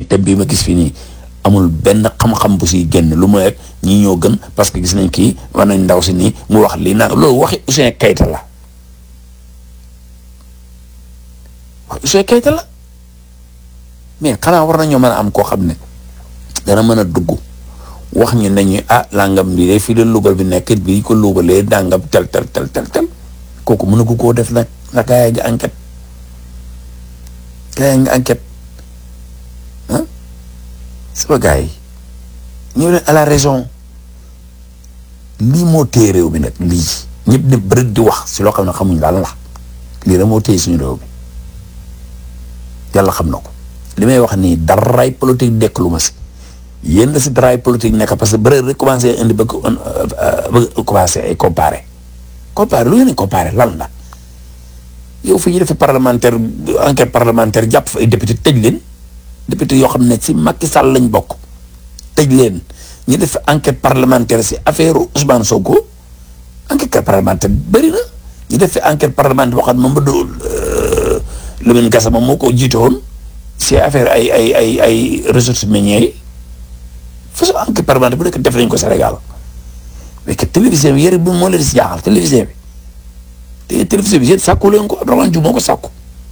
thème bii ma gis fii nii amul benn xam-xam bu siy génn lu mu rek ñii ñoo gën parce que gis nañ kii war nañ ndaw si nii mu wax lii naa loolu waxi Ouzin Keita la wax Ouzin Keita la mais xanaa war nañoo mën a am koo xam ne dana mën a dugg wax ñu nañu langam bi de fii la lugal bi nekk bi ko lugalee dangam tel kooku mën na ko koo def nag gaa yi nga enquête sama gars yi ñëw leen à la raison lii moo téye réew bi nag lii ñëpp ne bëri di wax si loo xam ne xamuñ lan la lii rek moo téye suñu réew bi yàlla xam na ko li may wax nii daraay politique dekk lu ma si yéen la si daraay politique nekk parce que bëri rek commencé indi ba commencé ay comparé lu ngeen comparé lan la yow fi ñu defee parlementaire enquête parlementaire jàpp fa ay député tëj leen député yoo xam ne si Macky Sall lañ bokk tëj leen ñu def enquête parlementaire si affaire Ousmane Sonko enquête parlementaire bëri na ñu def enquête parlementaire boo xam ne Mamadou Lamine Gassama moo ko jiite woon si affaire ay ressources minières yi façon enquête parlementaire bu nekk def nañ ko Sénégal mais que télévision bi yëre bi moo leen si jaaxal télévision bi te télévision bi yéen sàkku leen ko Abdourahmane Diouf moo ko sàkku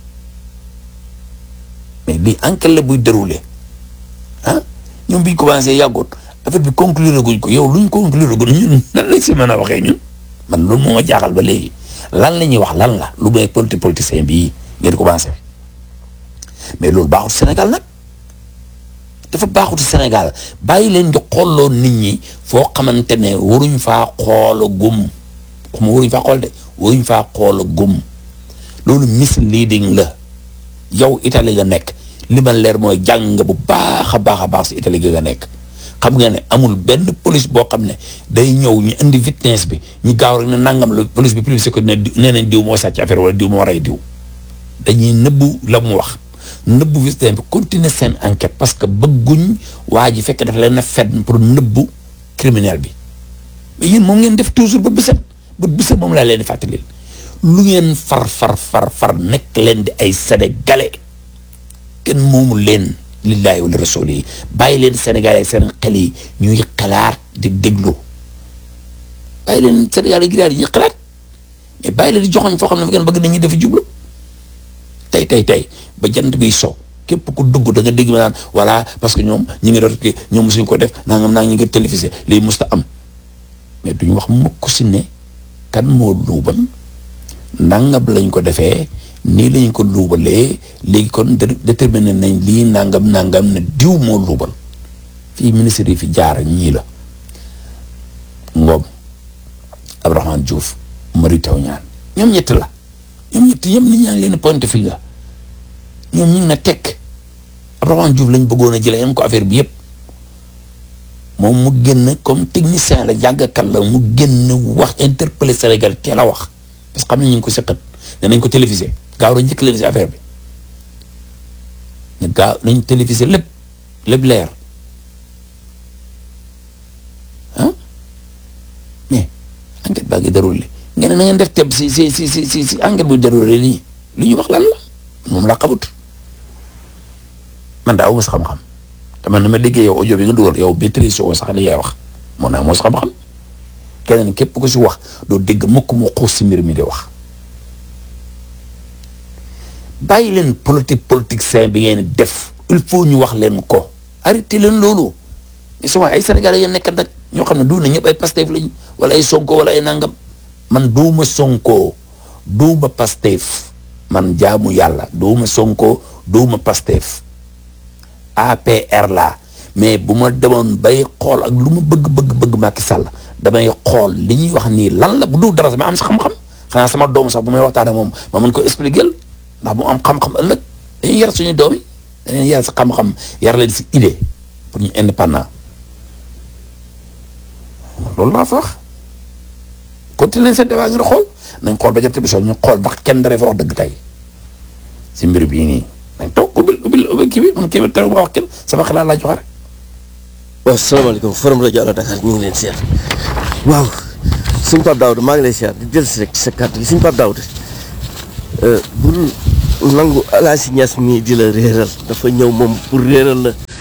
mais lii enquête la buy déroulé ñoom bi ñu commencé yàggoon affaire bi conclure guñ ko yow luñ conclure guñ ñun lan lañ si mën a waxee ñun man loolu moo ma jaaxal ba léegi lan la ñuy wax lan la lu may politicien bii ngeen commencé mais loolu baaxut Sénégal nag dafa baaxut Sénégal bàyyi leen di xooloo nit ñi foo xamante ne waruñ faa xoola gum xam waruñ faa xool de waruñ faa xoola gum loolu misleading la yow Italie nga nekk li ma leer mooy jàng bu baax a baax si Italie nga nekk xam nga ne amul benn police boo xam ne day ñëw ñu indi vitesse bi ñu gaaw rek ne nangam la police bi publicité ko ne nee nañ diw moo sàcc affaire wala diw moo rey diw dañuy nëbbu la mu wax nëbbu vitesse bi continuer seen enquête parce que bëgguñ waa ji fekk dafa leen a fedd pour nëbbu criminel bi mais yéen moom ngeen def toujours ba biset moom laa leen di fàttali lu ngeen far nekk leen di ay sénégalais kenn moomu leen lillahi wala rasul yi bàyyi leen sénégalais seen xel yi ñuy xalaat di déglu bàyyi leen sénégalais gi daal di ñuy xalaat mais bàyyi leen di joxoñ foo xam ne fa ngeen bëgg nañuy def jublu tey ba jant biy so képp ku dugg da nga dégg ma naan voilà parce que ñoom ñi ngi doon kii ñoom mosuñ ko def nangam naa ngi télévisé lii musta am mais duñu wax mukk si ne kan moo luuban nangam lañ ko defee nii lañ ko luubalee léegi kon déterminé nañ lii nangam ne diw moo luubal fii ministre yi fi jaar ñii la Ngom Abdourahmane Diouf Mary Teuw Niane ñoom ñett la ñoom ñett yëpp nit ñaa ngi leen pointé fii la ñoom ñu ngi na tekk Abdourahmane Diouf lañ bëggoon a jëlee yam ko affaire bi yëpp moom mu génn comme technicien la jàngkat la mu génn wax interpellé Sénégal teel a wax parce que xam ne ñu ngi ko seqat danañ ko télévisé gaaw la njëkk leen si affaire bi ñu gaaw nañ télévisé lépp leer mais enquête baa ngi déroulé ngeen ne na ngeen def teb si enquête bu déroulé nii lu ñu wax lan la moom laa xamut man daa aw ma sa xam-xam te man na ma déggee yow audio bi nga dugal yow maîtrise woo sax li ngay wax moo naa moo sa xam-xam keneen képp ko si wax doo dégg mukk mu xuus si mbir mi di wax bàyyi leen politique sain bi ngeen def il faut ñu wax leen ko arrêté leen loolu mais souvent ay sénégalais yéen nekk nag ñoo xam ne du na ñëpp ay Pastef lañ wala ay Sonko wala ay nangam man duuma Sonko duuma Pastef man jaamu yàlla duuma Sonko duuma Pastef APR la mais bu ma demoon bay xool ak lu ma bëgg Macky Sall damay xool li ñuy wax nii lan la bu dul dara sama am sa xam-xam xanaa sama doom sax bu may waxtaan ak moom ma mën ko expliquer ndax mu am xam-xam ëllëg dañuy yar suñu doom yi dañuy yar sa xam-xam yar leen si idée pour ñu indépendant loolu laa fa wax continuer seen débat ngir xool nañ xool ba jot bi ñu xool ndax kenn dara fa wax dëgg tey si mbir bii nii nañ toog ubbil kii bi man kii bi terew ma wax kenn sama xalaat laa joxe rek. waaw salaamaaleykum forum rajo Allo Dakar ñu ngi leen seet waaw suñu Pape Daouda maa ngi lay seet di dellusi rek sa kàddu gi suñu Pape Daouda bul nangu Alaaji Ñas mii di la réeral dafa ñëw moom pour réeral la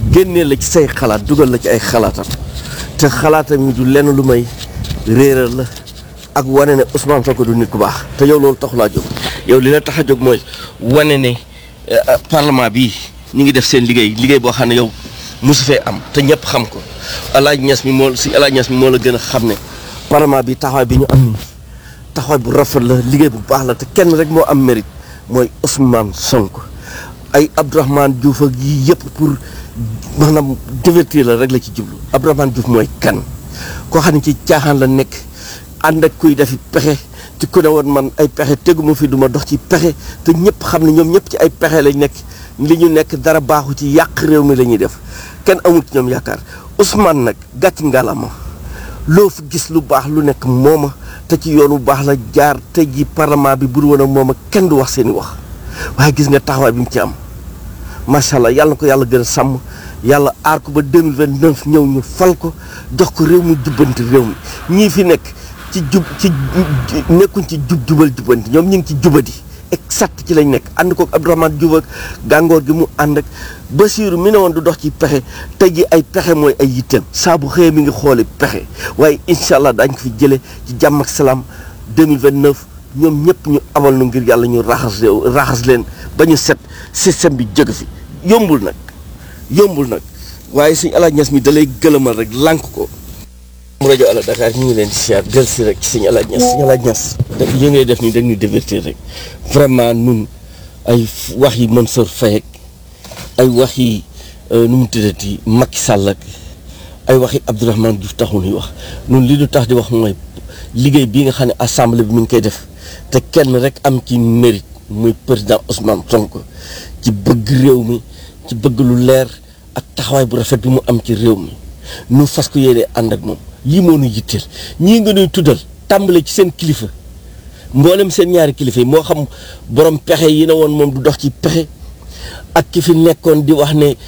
génnee la ci say xalaat dugal la ci ay xalaatam te xalaatam yi du lenn lu may réeral la ak wane ne Ousmane Sonko du nit ku baax te yow loolu taxu laa jóg yow li la tax a jóg mooy wane ne parlement bii ñu ngi def seen liggéey boo xam ne yow mosu fee am te ñëpp xam ko Alaaji Ñas mi moo la gën a xam ne parlement bi taxawaay bi ñu am nii taxawaay bu rafet la liggéey bu baax la te kenn rek moo am mérite mooy Ousmane Sonko ay Abdourahmane Diouf ak yii yëpp pour maanaam divertir la rek la ci jublu Abdourahmane Diouf mooy kan koo xam ne ci caaxaan la nekk ànd ak kuy defi pexe ci ku ne woon man ay pexe teguma fi duma dox ci pexe te ñëpp xam ne ñoom ñëpp ci ay pexe lañ nekk li ñu nekk dara baaxu ci yàq réew mi la ñuy def kenn amul ci ñoom yaakaar Ousmane nag gàcc ngalama loo fi gis lu baax lu nekk mooma te ci yoon bu baax la jaar te ji parlement bi bu woon ak mooma kenn du wax seeni wax waaye gis nga taxawaay bi mu ci am macha allah yàlla na ko yàlla gën a sàmm yàlla aar ko ba 2029 ñëw ñu fal ko jox ko réew mi jubbanti réew mi ñii fi nekk nekkuñ ci jubal jubbanti ñoom ñu ngi ci jubadi exact ci lañ nekk ànd ko Abdourahmane Diouf ak gàngoor gi mu ànd ak Basiiru mi ne woon du dox ci pexe tey ji ay pexe mooy ay yitteem saa bu xëyee mi ngi xooli pexe waaye incha allah daañu ko fi jëlee ci jàmm ak salaam 2029 ñoom ñëpp ñu amal nu ngir yàlla ñu raxas leen ba ñu set système bi jóge fi yombul nag waaye suñu Alaaji Ñas mi da lay gëlëmal rek lànk ko. rajo Allo Dakar ñu ngi leen di siyaar del si rek ci suñu Alaaji Ñas yi ngay def nii dañuy divertir rek vraiment nun ay wax yi Mansour Faye ay wax yi nu mu tuddati Macky Sall ak ay wax yi Abdourahmane Diouf taxul ñuy wax nun li du tax di wax mooy liggéey bii nga xam ne assemblée bi mi ngi koy def te kenn rek am ci mérite muy président Ousmane Sonko ci bëgg réew mi ci bëgg lu leer ak taxawaay bu rafet bi mu am ci réew mi nu fas ko yéene ànd ak moom lii moo nu yitteel ñii nga nuy tuddal tàmbale ci seen kilifa mboolem seen ñaari kilifa yi moo xam borom pexe yi ne woon moom du dox ci pexe ak ki fi nekkoon di wax ne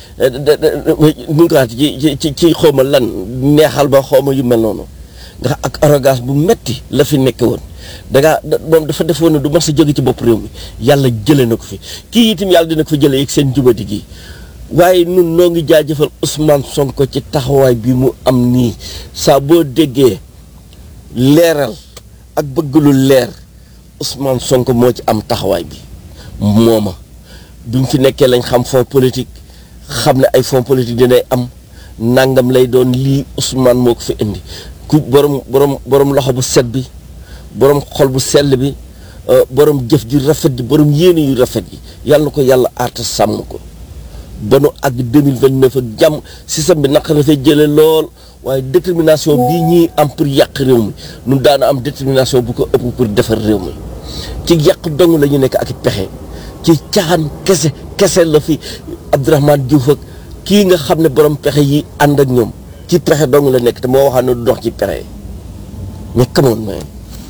nu nga ci xawma lan neexal ba xawma yu mel noonu ndax ak arrogance bu metti la fi nekke woon moom dafa defoon ne du mas a jóge ci bopp réew mi yàlla jëlee na ko fi kii itam yàlla dina ko fi jëlee yëg seen jubadi gi waaye nun noo ngi jaajëfal Ousmane Sonko ci taxawaay bi mu am nii saa boo déggee leeral ak bëgg lu leer Ousmane Sonko moo ci am taxawaay bi mooma bi mu fi nekkee lañ xam fond politique xam ne ay fond politique dinay am nangam lay doon lii Ousmane moo ko fi indi ku borom loxo bu set bi borom xol bu sell bi borom jëf ju rafet ji borom yéene yu rafet yi yàlla na ko yàlla aarta sàmm ko ba nu àgg 2029 ak jàmm système bi naka dafay jële lool waaye détermination bii ñuy am pour yàq réew mi ñun daana am détermination bu ko ëpp pour defar réew mi ci yàq dong la ñu nekk ak pexe ci caaxaan kese la fi Abdourahmane Diouf ak kii nga xam ne borom pexe yi ànd ak ñoom ci pexe dong la nekk te moo waxaan ne du dox ci pexe mais kamoon na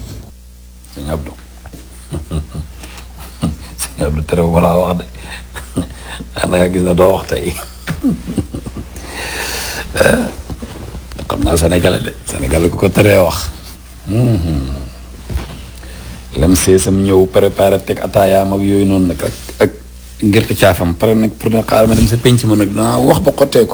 sëñ Abdou sëñ Abdou tere wala wax de xanaa gis na doo wax tey xam naa Sénégal ku ko teree wax lem seesam ñëw préparé teg ataayaam ak yooyu noonu nag ak ngir caafam pare nag pour ne xaaral ma dem sa penc ma nag danaa wax ba xotteeku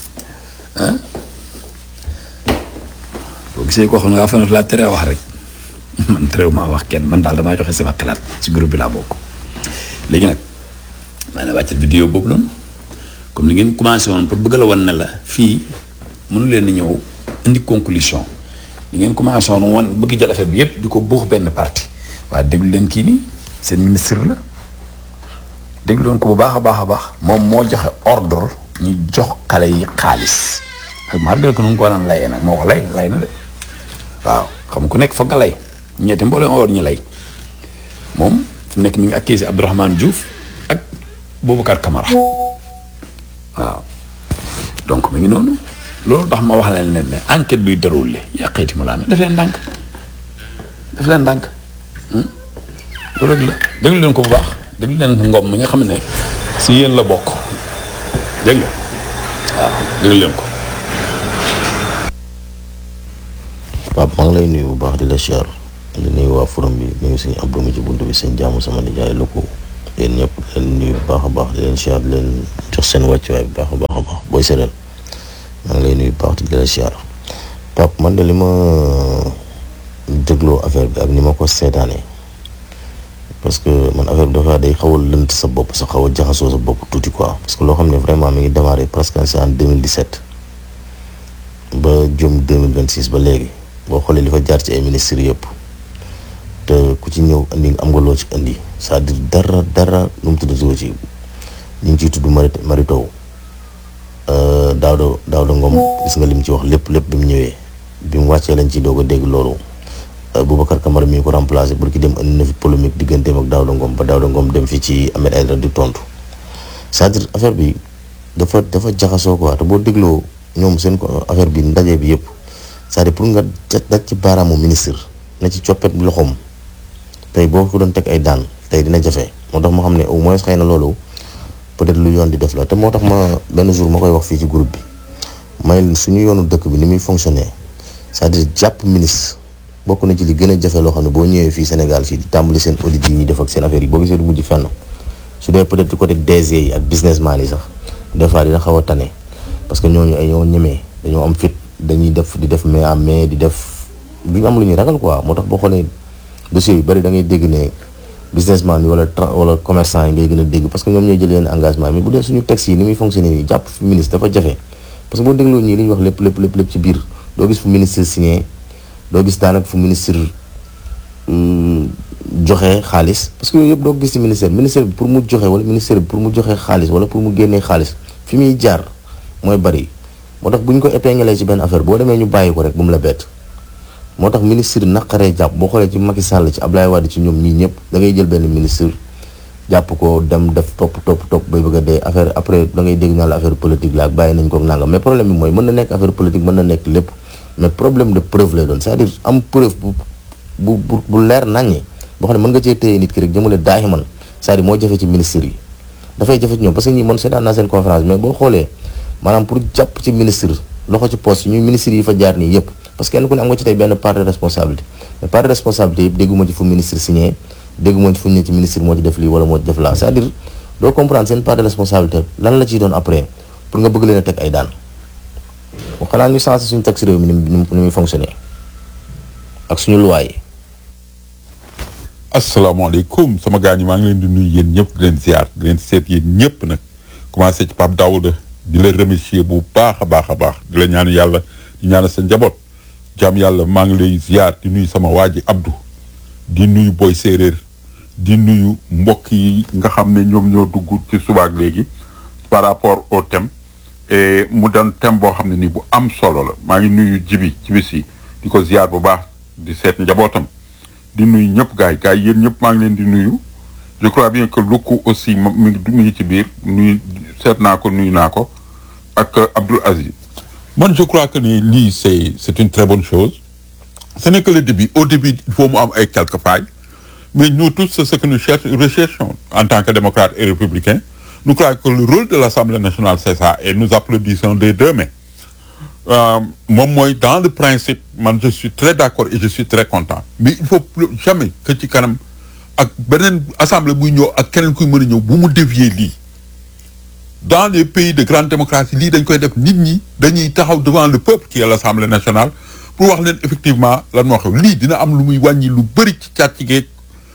boo gisee koo xam ne waa fa laa teree wax rek man terew maa wax kenn man daal damaa joxe sama xalaat ci groupe bi laa bokk léegi nag maa ne wàccal vidéo boobu loonu comme ni ngeen commencé woon pour bëgg la wan ne la fii mënu leen ni ñëw indi conclusion li ngeen commencé woon wan bëgg jël affaire bi yëpp di ko buux benn parti waaye déglu leen kii nii seen ministre la déglu leen ko bu baax a baax moom moo joxe ordre ñu jox xale yi xaalis ak malgré que nu nga ko naan layee nag moo ko lay na de waaw xam ku nekk foog nga lay ñetti mbooleem or ñu lay moom fu nekk ñu ngi accusé Abdourahmane Diouf ak Boubacar Camara waaw donc mi ngi noonu loolu tax ma wax leen ne enquête buy déroulé yàqeeti mu laa ne daf leen ndànk loolu rek la déglu leen ko bu baax déglu leen Ngom mi nga xam ne si yéen la bokk dégg nga waaw déglu leen ko. Pape maa ngi lay nuyu bu baax di la siyaar di nuyu waa forum bi nuyu sëñ Abdou mi ci buntu bi sëñ jaamu sama nijaay la ko yéen ñëpp leen nuyu bu baax a baax di leen siyaar di leen jox seen wàccuwaay bu baax a baax a baax booy séeréer maa ngi lay nuyu bu baax di leen siyaar Pape man de li ma dégloo affaire bi ak ni ma ko seetaanee parce que man affaire bi dafa day xaw a lënt sa bopp sa xaw a jaxasoo sa bopp tuuti quoi parce que loo xam ne vraiment mi ngi démarré presque c'est en 2017 ba jëm 2026 ba léegi boo xoolee li fa jaar ci ay ministres yëpp te ku ci ñëw indi am nga loo ci indi c'est-à-dire dara nu mu tuddati ci ñu ngi ciy tudd Mary Teuw Daouda Ngom gis nga lim ci wax lépp bi mu ñëwee bi mu wàccee lañ ci doog a dégg loolu Boubacar Camara mi ko remplacé pour ki dem indi na fi polémique digganteem ak Daouda Ngom ba Daouda Ngom dem fi ci Ahmed Aïdara di tontu c'est-à-dire affaire bi dafa jaxasoo quoi te boo dégloo ñoom seen ko affaire bi ndaje bi yëpp c'est-à-dire pour nga daj ci baaraamu ministre na ci coppet loxoom tey boo ko doon teg ay daan tey dina jafe moo tax ma xam ne au moins xëy na loolu peut-être lu yoon di def la te moo tax ma benn jour ma koy wax fii ci groupe bi may suñu yoonu dëkk bi ni muy fonctionner c'est-à-dire jàpp ministre bokk na ci li gën a jafe loo xam ne boo ñëwee fii Sénégal fii di tàmbali seen audit yi ñuy def ak seen affaire yi boo gisee du mujj fenn su dee peut-être côté DG yi ak businessman yi sax des fois dina xaw a tane parce que ñooñu ay ñoo ñemee dañoo am fit dañuy def di def mais à mais di def duñu am lu ñuy ragal quoi moo tax boo xoolee dossier yu bari da ngay dégg ne businessman yi wala commerçant yi ngay gën a dégg parce que ñoom ñooy jël yenn engagement mais bu dee suñu texte yi ni muy fonctionner nii jàpp fi ministre dafa jafe parce que boo dégloo ñii li ñu wax lépp ci biir doo gis fu ministre signé doo gis daanaka fu ministre joxe xaalis parce que yooyu yëpp doo ko gis ci ministère bi pour mu joxe wala ministère bi pour mu joxe xaalis wala pour mu génnee xaalis fi muy jaar mooy bari moo tax bu ñu ko épinglé ci benn affaire boo demee ñu bàyyi ko rek bu mu la bett moo tax ministre naqaree jàpp boo xoolee ci Macky Sall ci Abdoulaye Wade ci ñoom ñii ñëpp da ngay jël benn ministre jàpp ko dem def topp bay bëgg a dee affaire après da ngay dégg naa la affaire politique la ak bàyyi nañ ko nangam mais problème bi mooy mën na nekk affaire politique mën na nekk lépp mais problème de preuve lay doon c'est-à-dire am preuve bu leer naññi boo xam ne mën nga cee téye nit ki rek jëmale daaxi man c'est-à-dire moo jafe ci ministre yi dafay jafe ci ñoom parce que ñi mën seetaan naa seen conférence mais boo xoolee maanaam pour jàpp ci ministre loxo ci poste ñuy ministre yi fa jaar nii yëpp parce que kenn ku ne am nga ci tey benn part de responsabilité mais part de responsabilité yëpp dégguma ci fu ministre signé dégguma ci fu ñu ne ci ministre moo ci def lii wala moo ci def laa c'est-à-dire doo comprendre seen part de responsabilité lan la ciy doon après pour nga bëgg leen a teg ay daan bon xanaa ñu sensé suñu tax réew mi ni muy fonctionner ak suñu loi yi. asalaamaaleykum sama gars ñi maa ngi leen di nuyu yéen ñëpp di leen ziar di leen seet yéen ñëpp nag commencé ci Pape Daouda di la remercier bu baax a baax di la ñaan yàlla di ñaanal sa njaboot jàmm yàlla maa ngi lay ziar di nuyu sama waa ji Abdou di nuyu Boy Séeréer di nuyu mbokk yi nga xam ne ñoom ñoo dugg ci subaak léegi par rapport au thème et mu doon thème boo xam ne nii bu am solo la maa ngi nuyu jibi si di ko ziar bu baax di seet njabootam di nuyu ñëpp gaay yéen ñëpp maa ngi leen di nuyu je crois bien que Luku aussi mi ngi ci biir nuyu seet naa ko nuyu naa ko ak Abdoul Aziz man je crois que ni lii c'est une très bonne chose ce n'est que le début au début il faut mu am ay quelques failles mais nous tous c'est ce que nous recherchons en tant que démocrates et républicains nous croyons que le rôle de l'Assemblée nationale c'est ça et nous applaudissons des deux mains moom mooy dans le principe man je suis très d'accord et je suis très content mais il faut jamais que ci kanam ak beneen assemblée buy ñëw ak keneen kuy mën a ñëw bu mu dévier lii dans les pays de grande démocratie lii dañ koy def nit ñi dañuy taxaw devant le peuple qui est l'Assemblée nationale pour wax leen effectivement lan moo xew lii dina am lu muy wàññi lu bëri ci càcc geeg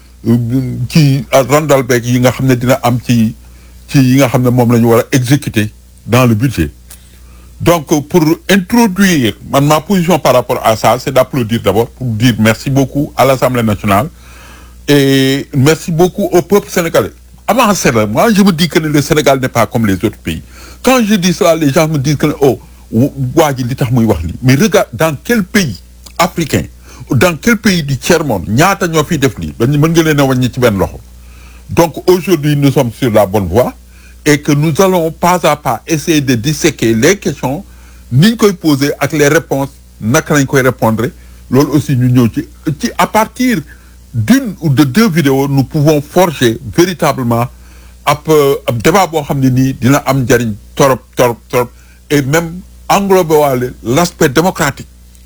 ci randal beeg yi nga xam ne dina am ci yi nga xam ne moom la ñu war a exécuter dans le budget donc pour introduire ma position par rapport à ça c'est d'applaudir d'abord pour dire merci beaucoup à l'Assemblée nationale et merci beaucoup au peuple sénégalais avant cela moi je me dis que le Sénégal n'est pas comme les autres pays quand je dis cela les gens me disent que waa ji li tax muy wax lii mais regarde dans quel pays africain dans quel pays du tiers-monde ñaata ñoo fiy def lii dañ mën nga leen a wàññi ci benn loxo donc aujourd'hui nous sommes sur la bonne voie et que nous allons pas à pas essayer de disséquer les questions ni ñu koy poser ak les réponses naka lañ koy répondre loolu aussi ñu ñëw ci à partir d'une ou de deux vidéos nous pouvons forger véritablement ab débat boo xam ne nii dina am njariñ torop et même englober waale l'aspect démocratique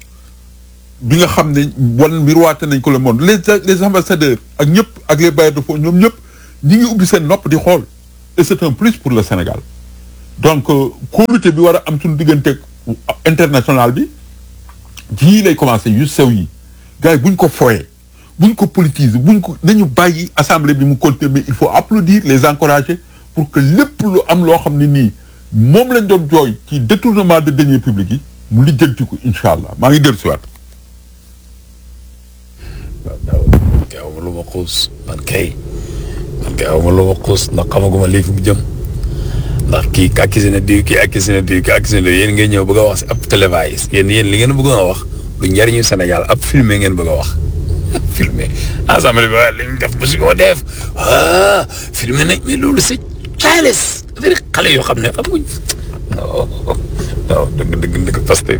bi nga xam ne wan miroité nañ ko le monde les ambassadeurs ak ñëpp ak les bailleurs de fonds ñoom ñëpp ñi ngi ubbi seen nopp di xool et c'est un plus pour le Sénégal donc kóolute bi war a am suñu diggante international bi jii lay commencé yu sew yi gars yi buñ ko foyee buñ ko politiser buñ ko nañu bàyyi assemblée bi mu continuer mais il faut applaudir les encourager pour que lépp lu am loo xam ne nii moom lañ doon jooy ci détournement de deniers publics yi mu lijjanti ko incha allah maa ngi dellu si waat. kay aw ma lu ma xuus man kay aw ma lu ma xuus ndax xamaguma lii fi mu jëm ndax kii accusé na diw kii accusé na diw kii accusé na diw yéen ngay ñëw bëgg a wax si ab télévisé yéen li ngeen bëgg a wax du njariñu Sénégal ab filmé ngeen bëgg a wax filmé assemblée bi li ñu def ba si ko def filmé nañ mais loolu c'est childish affaire xale yoo xam ne xam nga non dëgg Pastef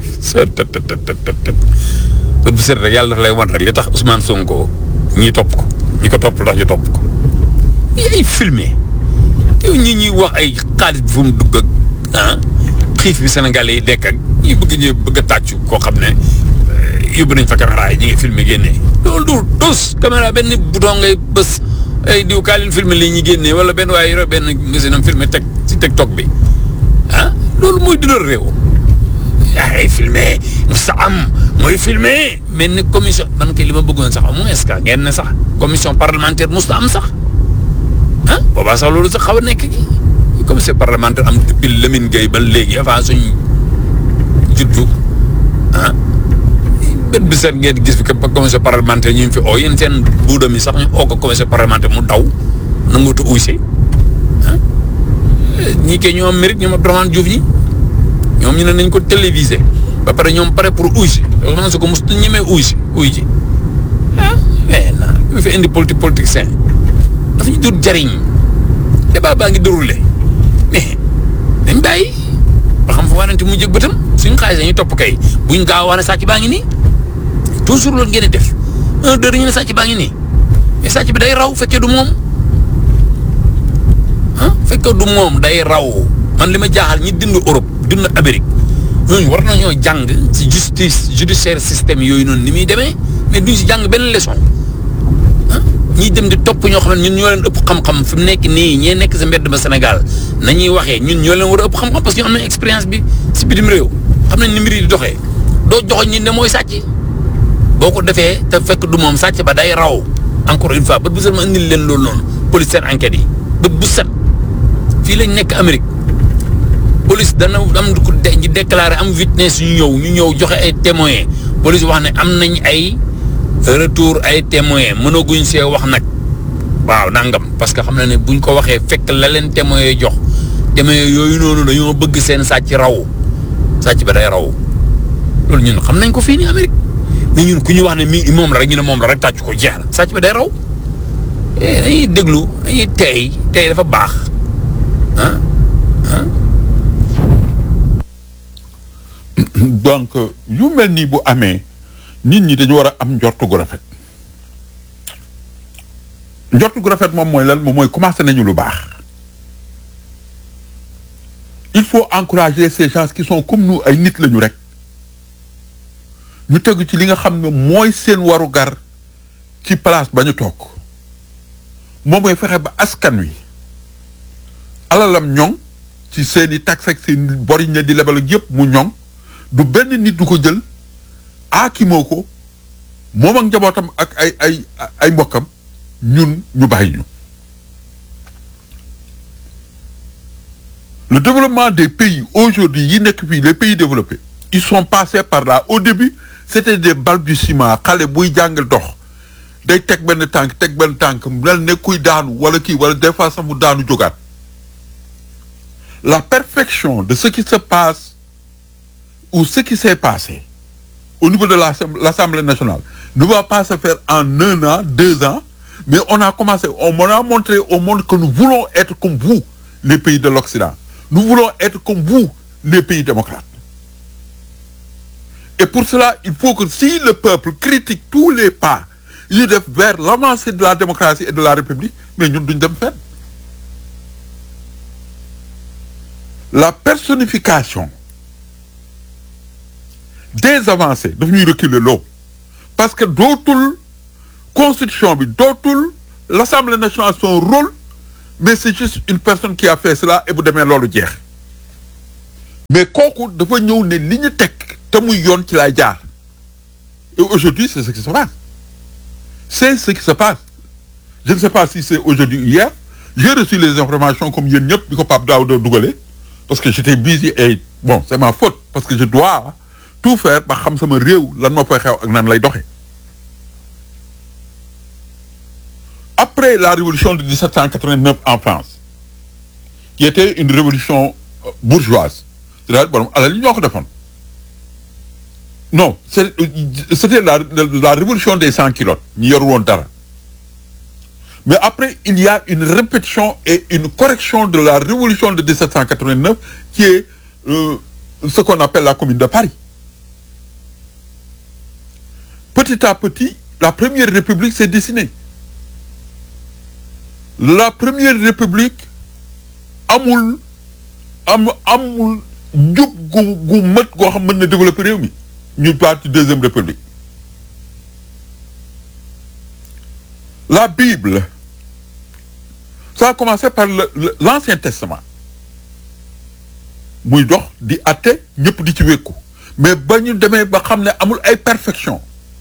bu set rek yàlla dafa lay wan rek li tax Ousmane Sonko ñi topp ko ñi ko topp ndax ñu topp ko ay filmé yow ñuy wax ay xaalis bi fu mu dugg ak xiif bi Sénégalais yi dekk ak ñi bëgg a tàccu koo xam ne yóbbu nañ fa caméra yi ñi ngi filmé génnee loolu du tos caméra benn bouton ngay bës ay diw kaa leen filmé lii ñi génnee wala benn waaye yore benn machine filmé teg ci TikTok bi loolu mooy dundal réew ay filmé sa am mooy filmé mel ni commission man kay li ma bëggoon sax amu est-ce que ngeen ne sax commission parlementaire mosut am sax boobaa sax loolu sax xaw a nekk gi commission parlementaire am depuis Lamine Gueye ba léegi avant suñ juddu bët bi set ngeen gis fi commission parlementaire ñu fi oo yéen seen buudam yi sax ñu oo ko commission parlementaire mu daw nanguutu uysi ñii kay ñoo am mérite ñoom Abdourahmane Diouf ñi ñoom ñu ne nañ ko télévisé ba pare ñoom pare pour uysi loolu man su ko mos ñemee uysi uy ji mais na fi indi politique sain dafa ñu dur jariñ débat baa ngi déroulé mais dañ bàyyi ba xam fa wanante mu jëg bëtam suñu xaalis dañuy topp kay buñ gaaw wax ne sàcc baa ngi nii toujours loolu ngeen di def 1 2 ñu ne sàcc baa ngi nii mais sàcc bi day raw fekkee du moom fekkee du moom day raw man li ma jaaxal ñi dund Europe dund Amérique ñooñu war nañoo jàng ci judiciaire système yooyu noonu ni muy demee mais duñ si jàng benn leçon ñiy dem di topp ñoo xam ne ñun ñoo leen ëpp xam-xam fi mu nekk nii ñee nekk sa mbedd ba Sénégal nañuy waxee ñun ñoo leen war a ëpp xam-xam parce que ñu am nañ expérience bi si bitim réew xam nañ ni mbir yi di doxee doo joxoñ ñi ne mooy sàcc boo ko defee te fekk du moom sàcc ba day raw encore une fois bët bu set ma indil leen loolu noonu police seen enquête yi bët bu set fii lañ nekk Amérique police dana am ku ñi déclaré am witness ñu ñëw joxe ay témoins police wax ne am nañ ay retour ay témoins mënaguñ see wax nag waaw nangam parce que xam na ne buñ ko waxee fekk la leen témoins yi jox témoins yooyu noonu dañoo bëgg seen sàcc raw sàcc ba day raw loolu ñun xam nañ ko fii nii Amérique mais ñun ku ñu wax ne mii moom la rek ñu ne moom la rek tàcc ko jeex na sàcc ba day raw dañuy déglu dañuy tey dafa baax donc yu mel nii bu amee nit ñi dañu war a am njortu gu rafet njortu gu rafet moom mooy lan moom mooy commencé nañu lu baax il faut encourager ces gens qui sont comme nous ay nit lañu rek ñu tegu ci li nga xam ne mooy seen waru gar ci place ba ñu toog moom mooy fexe ba askan wi alalam ñoŋ ci seen i tax ak seen boriñ ne di lebal ak yëpp mu ñoŋ du benn nit du ko jël aakimoo ko moom ak njabootam ak ay mbokkam ñun ñu bàyyi ñu. Le développement des pays aujourd'hui yi nekk fii les pays développés ils sont passés par là au début c'était des balbutiements xale buy jàng dox day teg benn tànk mel ne kuy daanu wala kii wala des fois sax mu daanu jógaat. La perfection de ce qui se passe ou ce qui s'est passé au niveau de l'Assemblée nationale ne va pas se faire en 1 an, 2 ans, mais on a montré au monde que nous voulons être comme vous, les pays de l'Occident. Nous voulons être comme vous, les pays démocrates. Et pour cela, il faut que si le peuple critique tous les pas vers l'avancée de la démocratie et de la République, mais nous devons faire. La personnification des avancées devenue reculer l'eau parce que d'autres constitution bi d'autres l'Assemblée nationale son rôle mais c'est juste une personne qui a fait cela et bu demee loolu jeex mais kooku dafa ñëw ne li ñu teg te muy yoon ci lay jaar et aujourd'hui c'est ce qui se passe c'est ce qui se passe je ne sais pas si c'est aujourd'hui ou hier j'ai reçu les informations comme yéen ñëpp bi ko Pape Daouda dugalee parce que j'étais busy et bon c'est ma faute parce que je dois tout faire ba xam sama réew lan moo fay xew ak nan lay doxe après la révolution de 1789 en France qui était une révolution bourgeoise c'est-à-dire bon alal li ñoo ko defoon non c'était la révolution des sans culottes ñi yor woon dara mais après il y a une répétition et une correction de la révolution de 1789 qui est ce qu'on appelle la Commune de Paris. Petit à petit la première république s'est dessinée. La première république amul njub gu mat goo xam mën na développer réew mi ñu parti deuxième république. La Bible ça a commencé par l'Ancien Testament muy dox di atte ñëpp di ci wékku mais ba ñu demee ba xam ne amul ay perfection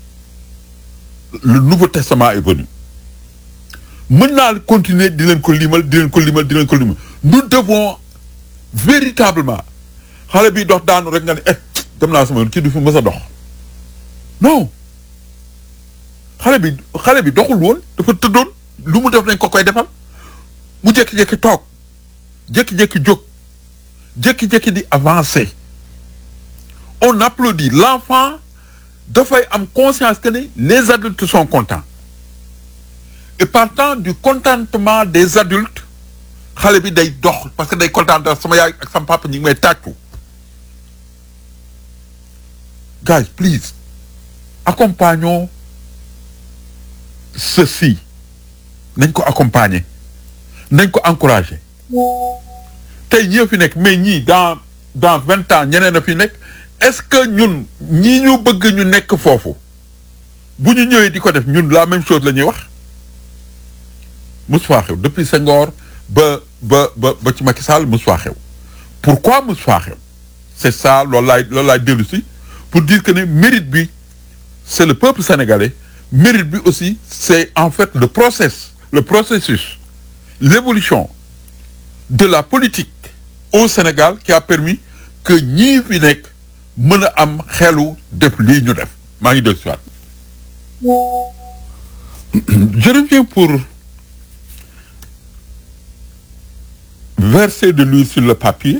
le Nouveau Testament est venu mën naa continuer di leen ko limal nous devons véritablement xale bi dox daanu rek nga ne dem naa sama yoon kii du fi mës a dox non xale bi doxul woon dafa tëddoon lu mu def nañ ko koy defal mu jékki-jékki toog jékki-jékki jóg jékki-jékki di avancer on applaudit l'enfant dafay am conscience que les adultes sont contents et partant du contentement des adultes xale bi day dox parce que day content sama yaay ak sama papa ñi ngi may tàccu guys please accompagnons ceci nañ ko accompagner nañ ko encourager tey ñii fi nekk mais ñii dans 20 ans ñeneen a fi nekk est-ce que ñun ñii ñu bëgg ñu nekk foofu bu ñu ñëwee di ko def ñun la même chose la ñuy wax Moussa xew depuis Senghor ba ci Macky Sall Moussa xew pourquoi Moussa xew c'est ça loolu laay dellu si pour dire que ne mérite bi c'est le peuple sénégalais mérite bi aussi c'est en fait le processus l'évolution de la politique au Sénégal qui a permis que ñii fi nekk mën a am xelu def lii ñu def maa ngi dellu si waat je reviens pour verser de l'huile sur le papier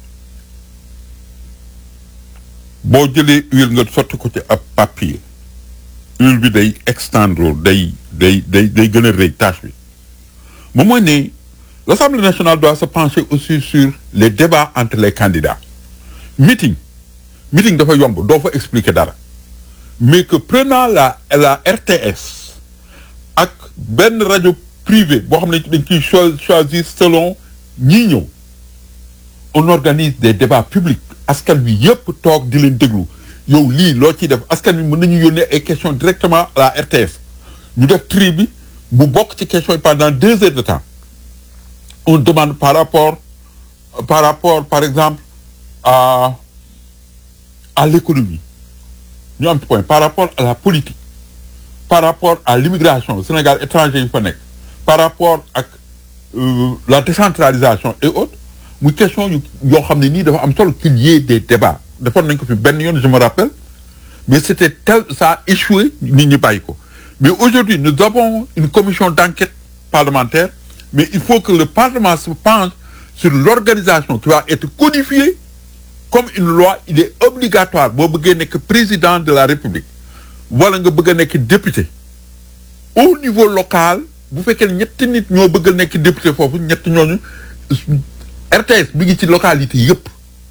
boo jëlee huile nga sotti ko ci ab papier huile bi day extendre day gën a rëy tâche bi moom mooy ne l'Assemblée nationale doit se pencher aussi sur les débats entre les candidats meeting dafa yomb doo fa expliquer dara mais que prenant la RTS ak benn rajo privé boo xam ne dañ ciy choisir selon ñii ñëw on organise des débats publics askan bi yëpp toog di leen déglu yow lii loo ciy def askan bi mën nañu yónnee ay questions directement à la RTS ñu def tri bi mu bokk ci questions yi pendant 2 heures de temps on demande par rapport par exemple à l'économie ñu am ci point par rapport à la politique par rapport à l'immigration Sénégal étranger yi fa nekk par rapport ak la décentralisation et autres muy question yoo xam ne nii dafa am solo qu'il y ait des débats defoon nañ ko fi benn yoon je me rappelle mais c'était ça a échoué nit ñi bàyyi ko mais aujourd'hui nous avons une commission d'enquête parlementaire mais il faut que le Parlement se penche sur l'organisation qui va être codifiée comme une loi. Il est obligatoire boo bëggee nekk président de la République wala nga bëgg a nekk député au niveau local bu fekkee ñetti nit ñoo bëgg a nekk député foofu ñetti ñooñu RTS mi ngi ci localité yëpp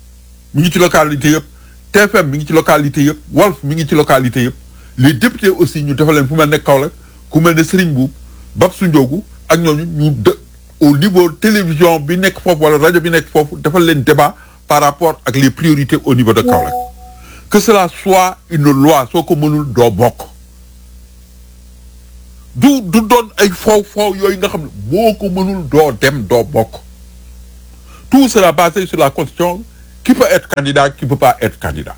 TFM mi ngi ci localité yëpp Walf mi ngi ci localité yëpp les députés aussi ñu defal leen fu mel ne Kaolack ku mel ne Serigne Mboup Babsou Ndiogou ak ñooñu au niveau télévision bi nekk foofu wala rajo bi nekk foofu defal leen débat par rapport ak les priorités au niveau de Kaolack que cela soit une loi soo ko mënul doo bokk du doon ay foow yooyu nga xam ne boo ko mënul doo dem doo bokk. Tout sera basé sur la constitution, qui peut être candidat, qui ne peut pas être candidat.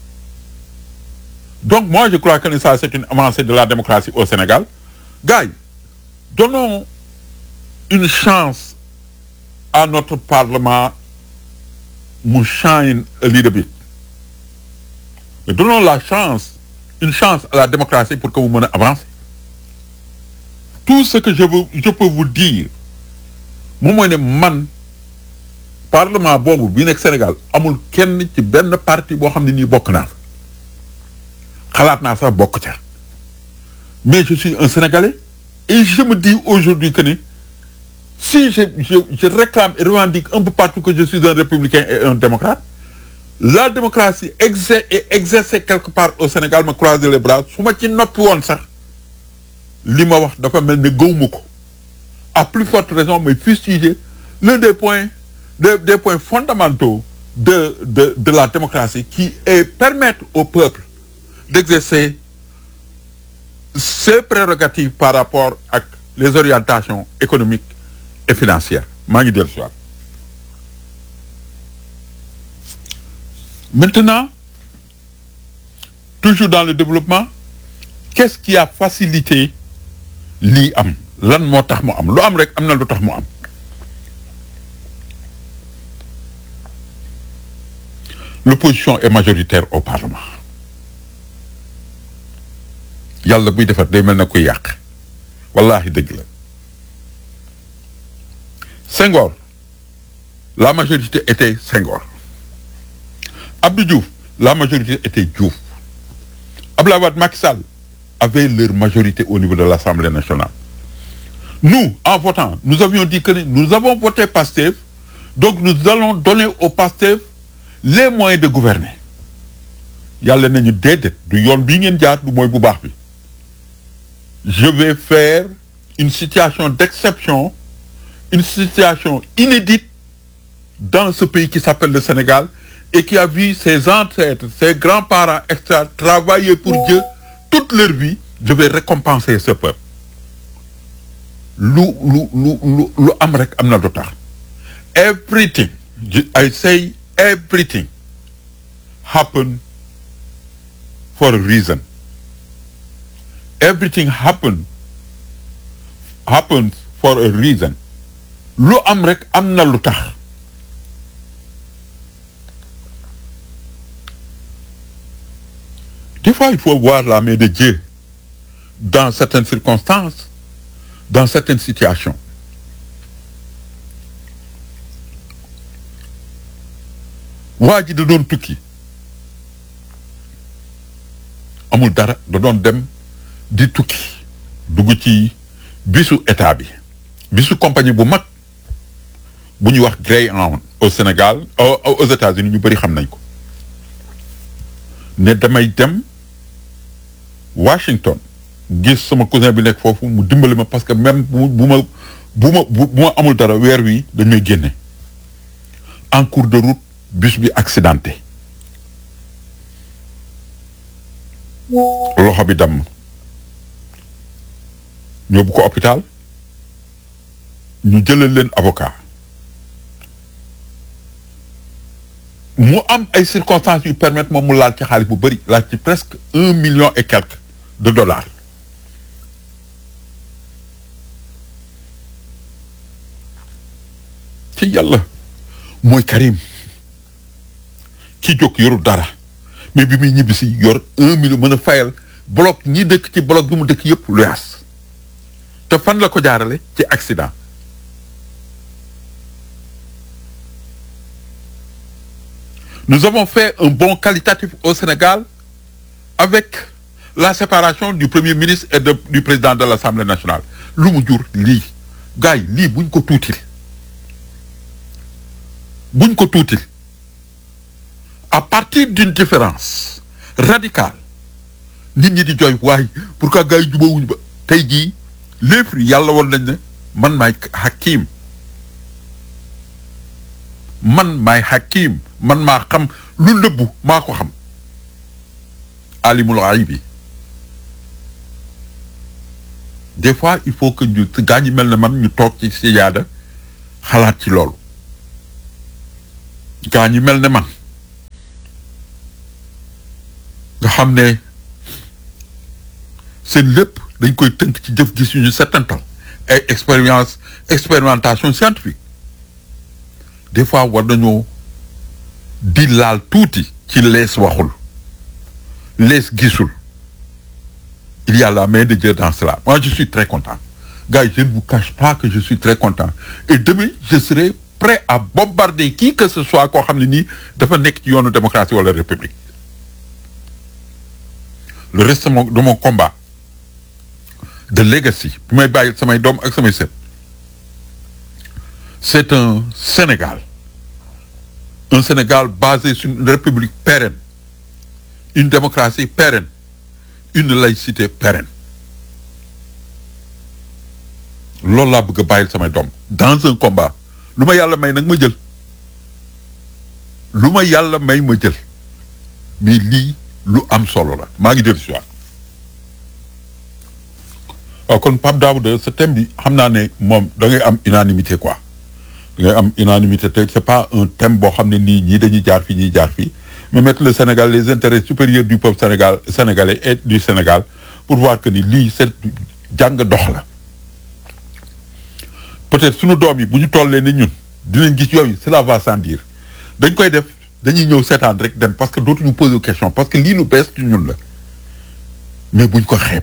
Donc moi je crois que ça c'est une avancée de la démocratie au Sénégal. Gars, donnons une chance à notre Parlement mu shine a little bit. Mais donnons une chance à la démocratie pour que vous menez avancer. Tout ce que je peux vous dire, moi, man, Parlement boobu bi nekk Sénégal amul kenn ci benn parti boo xam ne nii bokk naa xalaat naa sax bokk ca mais je suis un Sénégalais et je me dis aujourd'hui que ni si je réclame et revendique un peu partout que je suis un républicain et un démocrate, la démocratie exercée quelque part au Sénégal ma croiser les bras su ma ci noppi woon sax li ma wax dafa mel ne gëwuma ko à plus forte raison may fustiger l'un des points fondamentaux de la démocratie qui est permettre au peuple d'exercer ses prérogatives par rapport à les orientations économiques et financières. maa ngi dellu si waat. Maintenant, toujours dans le développement, qu'est-ce qui a facilité lii am lan moo tax mu am lu am rek am na lu tax mu am. L'opposition est majoritaire au Parlement. Yàlla buy defar day mel na koy yàq wallaahi dëgg la. Senghor, la majorité était Senghor. Abdou Diouf, la majorité était Diouf. Abdoulaye Wade, Macky Sall avaient leur majorité au niveau de l'Assemblée nationale. Nous, en votant, nous avions dit que nous avons voté Pastef, donc nous allons donner au Pastef les moyens de gouverner. Yàlla nañu déedéet du yoon bii ngeen jaar du mooy bu baax bi. Je vais faire une situation d'exception, une situation inédite dans ce pays qui s'appelle le Sénégal et qui a vu ses ancêtres, ses grands-parents, etc. travailler pour Dieu toute leur vie. Je vais récompenser ce peuple. Lu am rek am na lu tax. Everything, I say everything happened for a reason. Everything happens for a reason. Lu am rek am na lu tax. Des fois, il faut voir la main de Dieu dans certaines circonstances, dans certaines situations. Waa ji da doon tukki amul dara da doon dem di tukki dugg ci bisu état bi bisu compagnie bu mag bu ñuy wax Greyhound au Sénégal aux États-Unis ñu bëri xam nañ ko ne damay dem Washington gis sama cousin bi nekk foofu mu dimbali ma parce que même bu ma amul dara weer wi dañ may génne en cours de route bus bi accidenté loxo bi damm ñu yóbbu ko hôpital ñu jëlal leen avocat mu am ay circonstances yu permettre moom mu laal ci xaalis bu bëri laal ci presque 1 million et quelques de dollars ci yàlla mooy Karim ki jóg yoru dara mais bi muy ñibbi si yor 1 million mën a fayal bloc ñi dëkk ci bloc bi mu dëkk yëpp lu yaas te fan la ko jaarale ci accident. Nous avons fait un bond qualitatif au Sénégal avec la séparation du Premier ministre et du président de l'Assemblée nationale. Lu mu jur lii gars yi lii buñ ko tuutil à partir d'une différence radicale nit ñi di jooy waaye pourquoi gars yi jubawuñu ba tey jii lépp yàlla woon nañ ne man maay hakim man maa xam lu nëbbu maa ko xam alimul aybi des fois il faut que ñu gaa ñi mel ne man ñu toog ci siyaada xalaat ci loolu gaa ñi mel ne man nga xam ne seen lépp dañ koy tënk ci jëf gis ñu settantal ay expérimentation scientifique des fois war nañoo di laal tuuti ci lees waxul lees gisul il y a la main de Dieu dans cela. Moi je suis très content gars je ne vous cache pas que je suis très content et demain je serai prêt à bombarder qui que ce soit koo xam ne nii dafa nekk ci yoonu démocratie wala république. Le reste de mon combat de legacy bi may bàyyi samay doom ak samay sët c'est un Sénégal basé sur une république pérenne, une démocratie pérenne, une laïcité pérenne. loolu laa bëgg a bàyyil samay doom dans un combat lu ma yàlla may nag ma jël lu ma yàlla may ma jël mais lii lu am solo la maa ngi dellu si waat waaw kon Pape Daouda sa thème bi xam naa ne moom da ngay am unanimité quoi da ngay am unanimité te c'est pas un thème boo xam ne nii ñii dañuy jaar fii ñii jaar fii mais mettre le Sénégal les intérêts supérieurs du peuple sénégalais et du Sénégal pour voir que ni lii c'est jàng dox la peut-être suñu doom yi bu ñu tollee ni ñun dinañ gis yooyu cela va sans dire dañ koy def dañuy ñëw seetaan rek dem parce que dootuñu poser question parce que lii lu bees ci ñun la mais buñ ko xeeb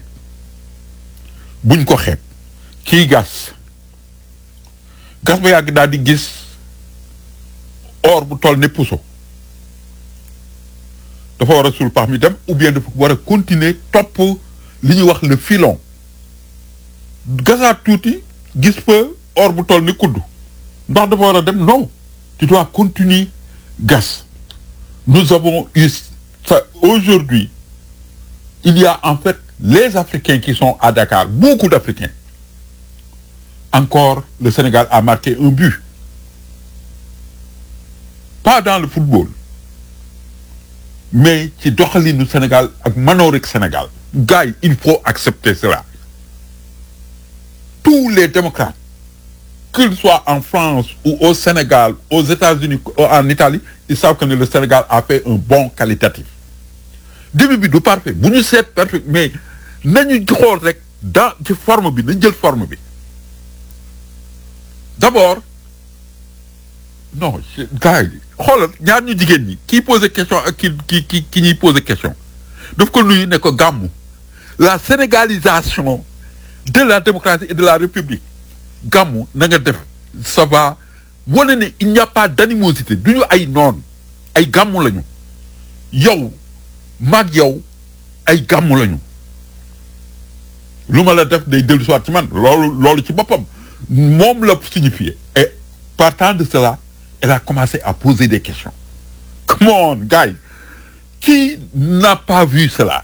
kii gas ba yàgg daal di gis or bu toll ne puso dafa war a suul pax mi dem ou bien dafa war a continuer topp li ñuy wax le filon gasaat tuuti gis fa or bu toll ni kuddu ndax dafa war a dem non tu dois continuer gas. Nous avons eu ça aujourd'hui. Il y a en fait les Africains qui sont à Dakar, beaucoup d'Africains. Encore, le Sénégal a marqué un but. Pas dans le football, mais ci doxalinu Sénégal ak manoorik Sénégal. Gars, il faut accepter cela. Tous les démocrates, qu'ils soient en France ou au Sénégal, aux États-Unis ou en Italie, ils savent que le Sénégal a fait un bon qualitatif. Début bi du parfait bu ñu seet parfait mais nañu xool rek dans ci forme bi nañ jël forme bi d'abord non gars yi xoolal ñaar ñu jigéen ñi kii posé question ak ki ñuy posé question daf ko nuyu ne ko gàmmu la sénégalisation de la démocratie et de la république gàmmu na nga def ça va wane ne il n'y a pas d'animosité du ñu ay noon ay gàmmu lañu yow maag yow ay gàmmu lañu lu ma la def day dellu soit ci man loolu ci boppam moom la signifié et partant de cela elle a commencé à poser des questions. Come on guys, qui n'a pas vu cela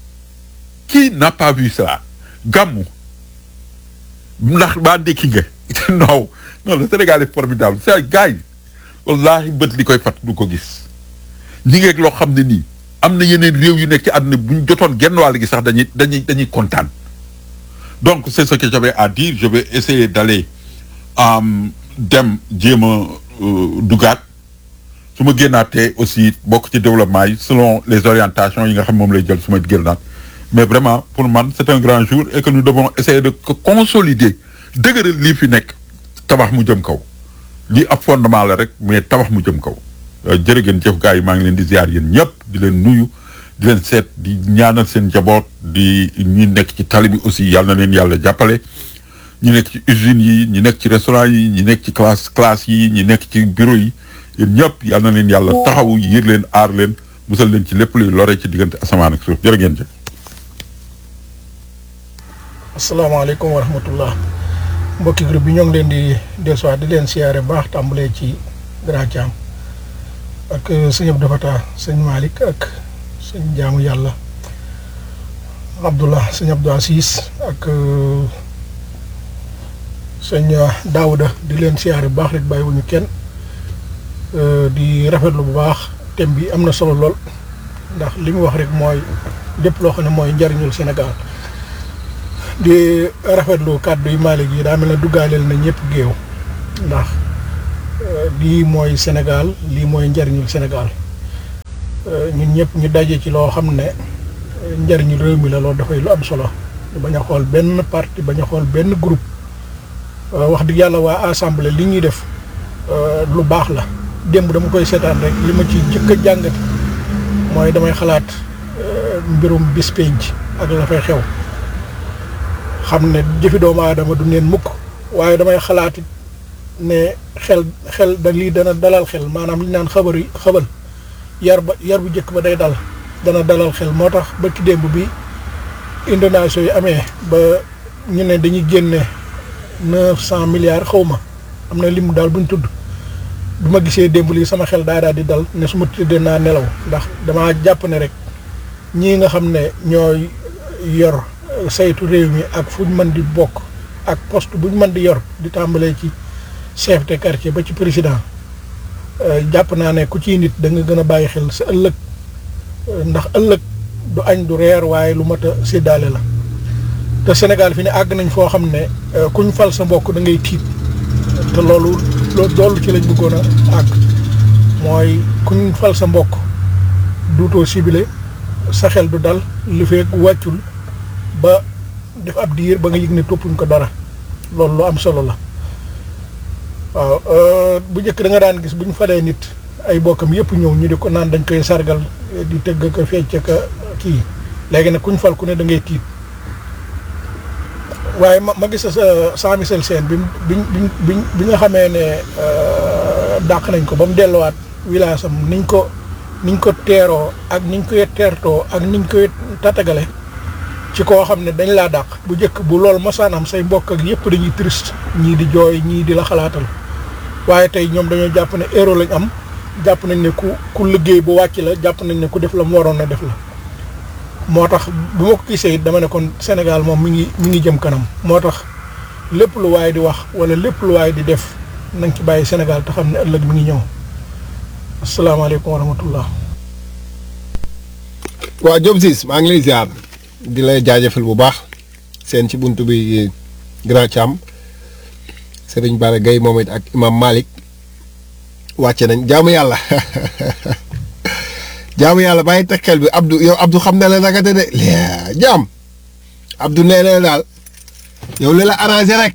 gàmmu ndax baa ndékki nga non le Sénégal est formidable c'est gars yi wallaahi bët li koy fat du ko gis ñi ngeeg loo xam ne nii am na yeneen réew yu nekk ci àdduna bu ñu jotoon genn wàll gi sax dañuy kontaan. Donc c'est ce que j'avais à dire. Je vais essayer d'aller dem jéem a dugaat su ma génnaatee aussi bokk ci développement yi selon les orientations yi nga xam moom lay jël su ma génnaat mais vraiment pour man c'est un grand jour et que nous devons essayer de consolider dëgëral lii fi nekk tabax mu jëm kaw lii ab fondement la rek mais tabax mu jëm kaw. jërëgeen jëf gars yi maa ngi leen di ziar yéen ñëpp di leen nuyu di leen seet di ñaanal seen njaboot di ñi nekk ci tali bi aussi yàlla na leen yàlla jàppale ñi nekk ci usines yi ñi nekk ci restaurant yi ñi nekk ci classe yi ñi nekk ci bureau yi yéen ñëpp yàlla na leen yàlla taxawu yiir leen aar leen musal leen ci lépp luy lore ci diggante asamaan ak suuf jërëgeen jëf. asalaamaaleykum wa rahmatullah mbokki groupe bi ñoo ngi leen di dellusiwaat di leen siyaare baax tàmbalee ci Grand Thiam ak sëñ Abdou Fatah sëñ Malick ak sëñ jaamu yàlla Abdullah sëñ Abdou Assis ak sëñ Daouda di leen siyaare bu baax rek bàyyiwuñu kenn di rafetlu bu baax thème bi am na solo lool ndax li mu wax rek mooy lépp loo xam ne mooy njariñul Sénégal di rafetlu kàddu yu Malick yi daa mel ne duggaaleel na ñëpp géew ndax lii mooy Sénégal lii mooy njariñul Sénégal ñun ñëpp ñu daje ci loo xam ne njariñul réew mi la loolu dafay lu am solo bañ a xool benn parti bañ a xool benn groupe wax dëgg yàlla waa assemblée li ñuy def lu baax la démb dama koy seetaan rek li ma ci jëkk a jàngat mooy damay xalaat mbirum bis penc ak la fay xew xam ne jëfi doomu aadama du neen mukk waaye damay xalaat ne xel da lii dana dalal xel maanaam li naan xabar yar bu njëkk ba day dana dalal xel moo tax ba ci démb bi indonation yi amee ba ñu ne dañuy génne 900 milliards xaw ma am na limu daal buñ tudd bu ma gisee démb lii sama xel daal di dal ne su ma tëddee naa nelaw ndax damaa jàpp ne rek ñii nga xam ne ñooy yor saytu réew mi ak fuñ mën di bokk ak poste buñ mën di yor di tàmbalee ci chef de quartier ba ci président jàpp naa ne ku ciy nit da nga gën a bàyyi xel sa ëllëg ndax ëllëg du añ du reer waaye lu mat a séddaale la te Sénégal fi ne àgg nañ foo xam ne kuñ fal sa mbokk da ngay tiit te loolu ci lañ bëggoon a àgg mooy kuñ fal sa mbokk duutoo ciblé sa xel du dal li fekk wàccul ba def ab diir ba nga yëg ne toppuñ ko dara loolu lu am solo la waaw bu njëkk da nga daan gis bu ñu falee nit ay bokkam yëpp ñëw ñu di ko naan dañ koy sargal di tëgg ko fecc ka kii léegi nag kuñ fal ku ne da ngay tiit waaye ma gis sa Michel Sène bi nga xamee ne dàq nañ ko ba mu delluwaat village am niñ ko teeroo ak niñ koy teertoo ak niñ koy tatagale ci koo xam ne dañ laa dàq bu njëkk bu loolu masaanam say mbokk ak yëpp dañuy triste ñii di jooy ñii di la xalaatal waaye tey ñoom dañoo jàpp ne héros lañ am jàpp nañ ne ku liggéey bu wàcc la jàpp nañ ne ku def la mu waroon a def la moo tax bu ma ko gisee dama ne kon Sénégal moom mi ngi jëm kanam moo tax lépp lu waay di wax wala lépp lu waay di def nañ ci bàyyi Sénégal te xam ne ëllëg mi ngi ñëw asalaamaaleykum wa rahmatullah. waaw Diop Ciss maa ngi lay ziar di lay jaajëfal bu baax seen ci buntu bi Grand Thiam Serigne Bara Gueye moom it ak Imam Malick wàcce nañ jaamu yàlla jaamu yàlla bàyyi teg xel bi Abdou xam na la naka de jaam Abdou nee na daal yow li la arrangé rek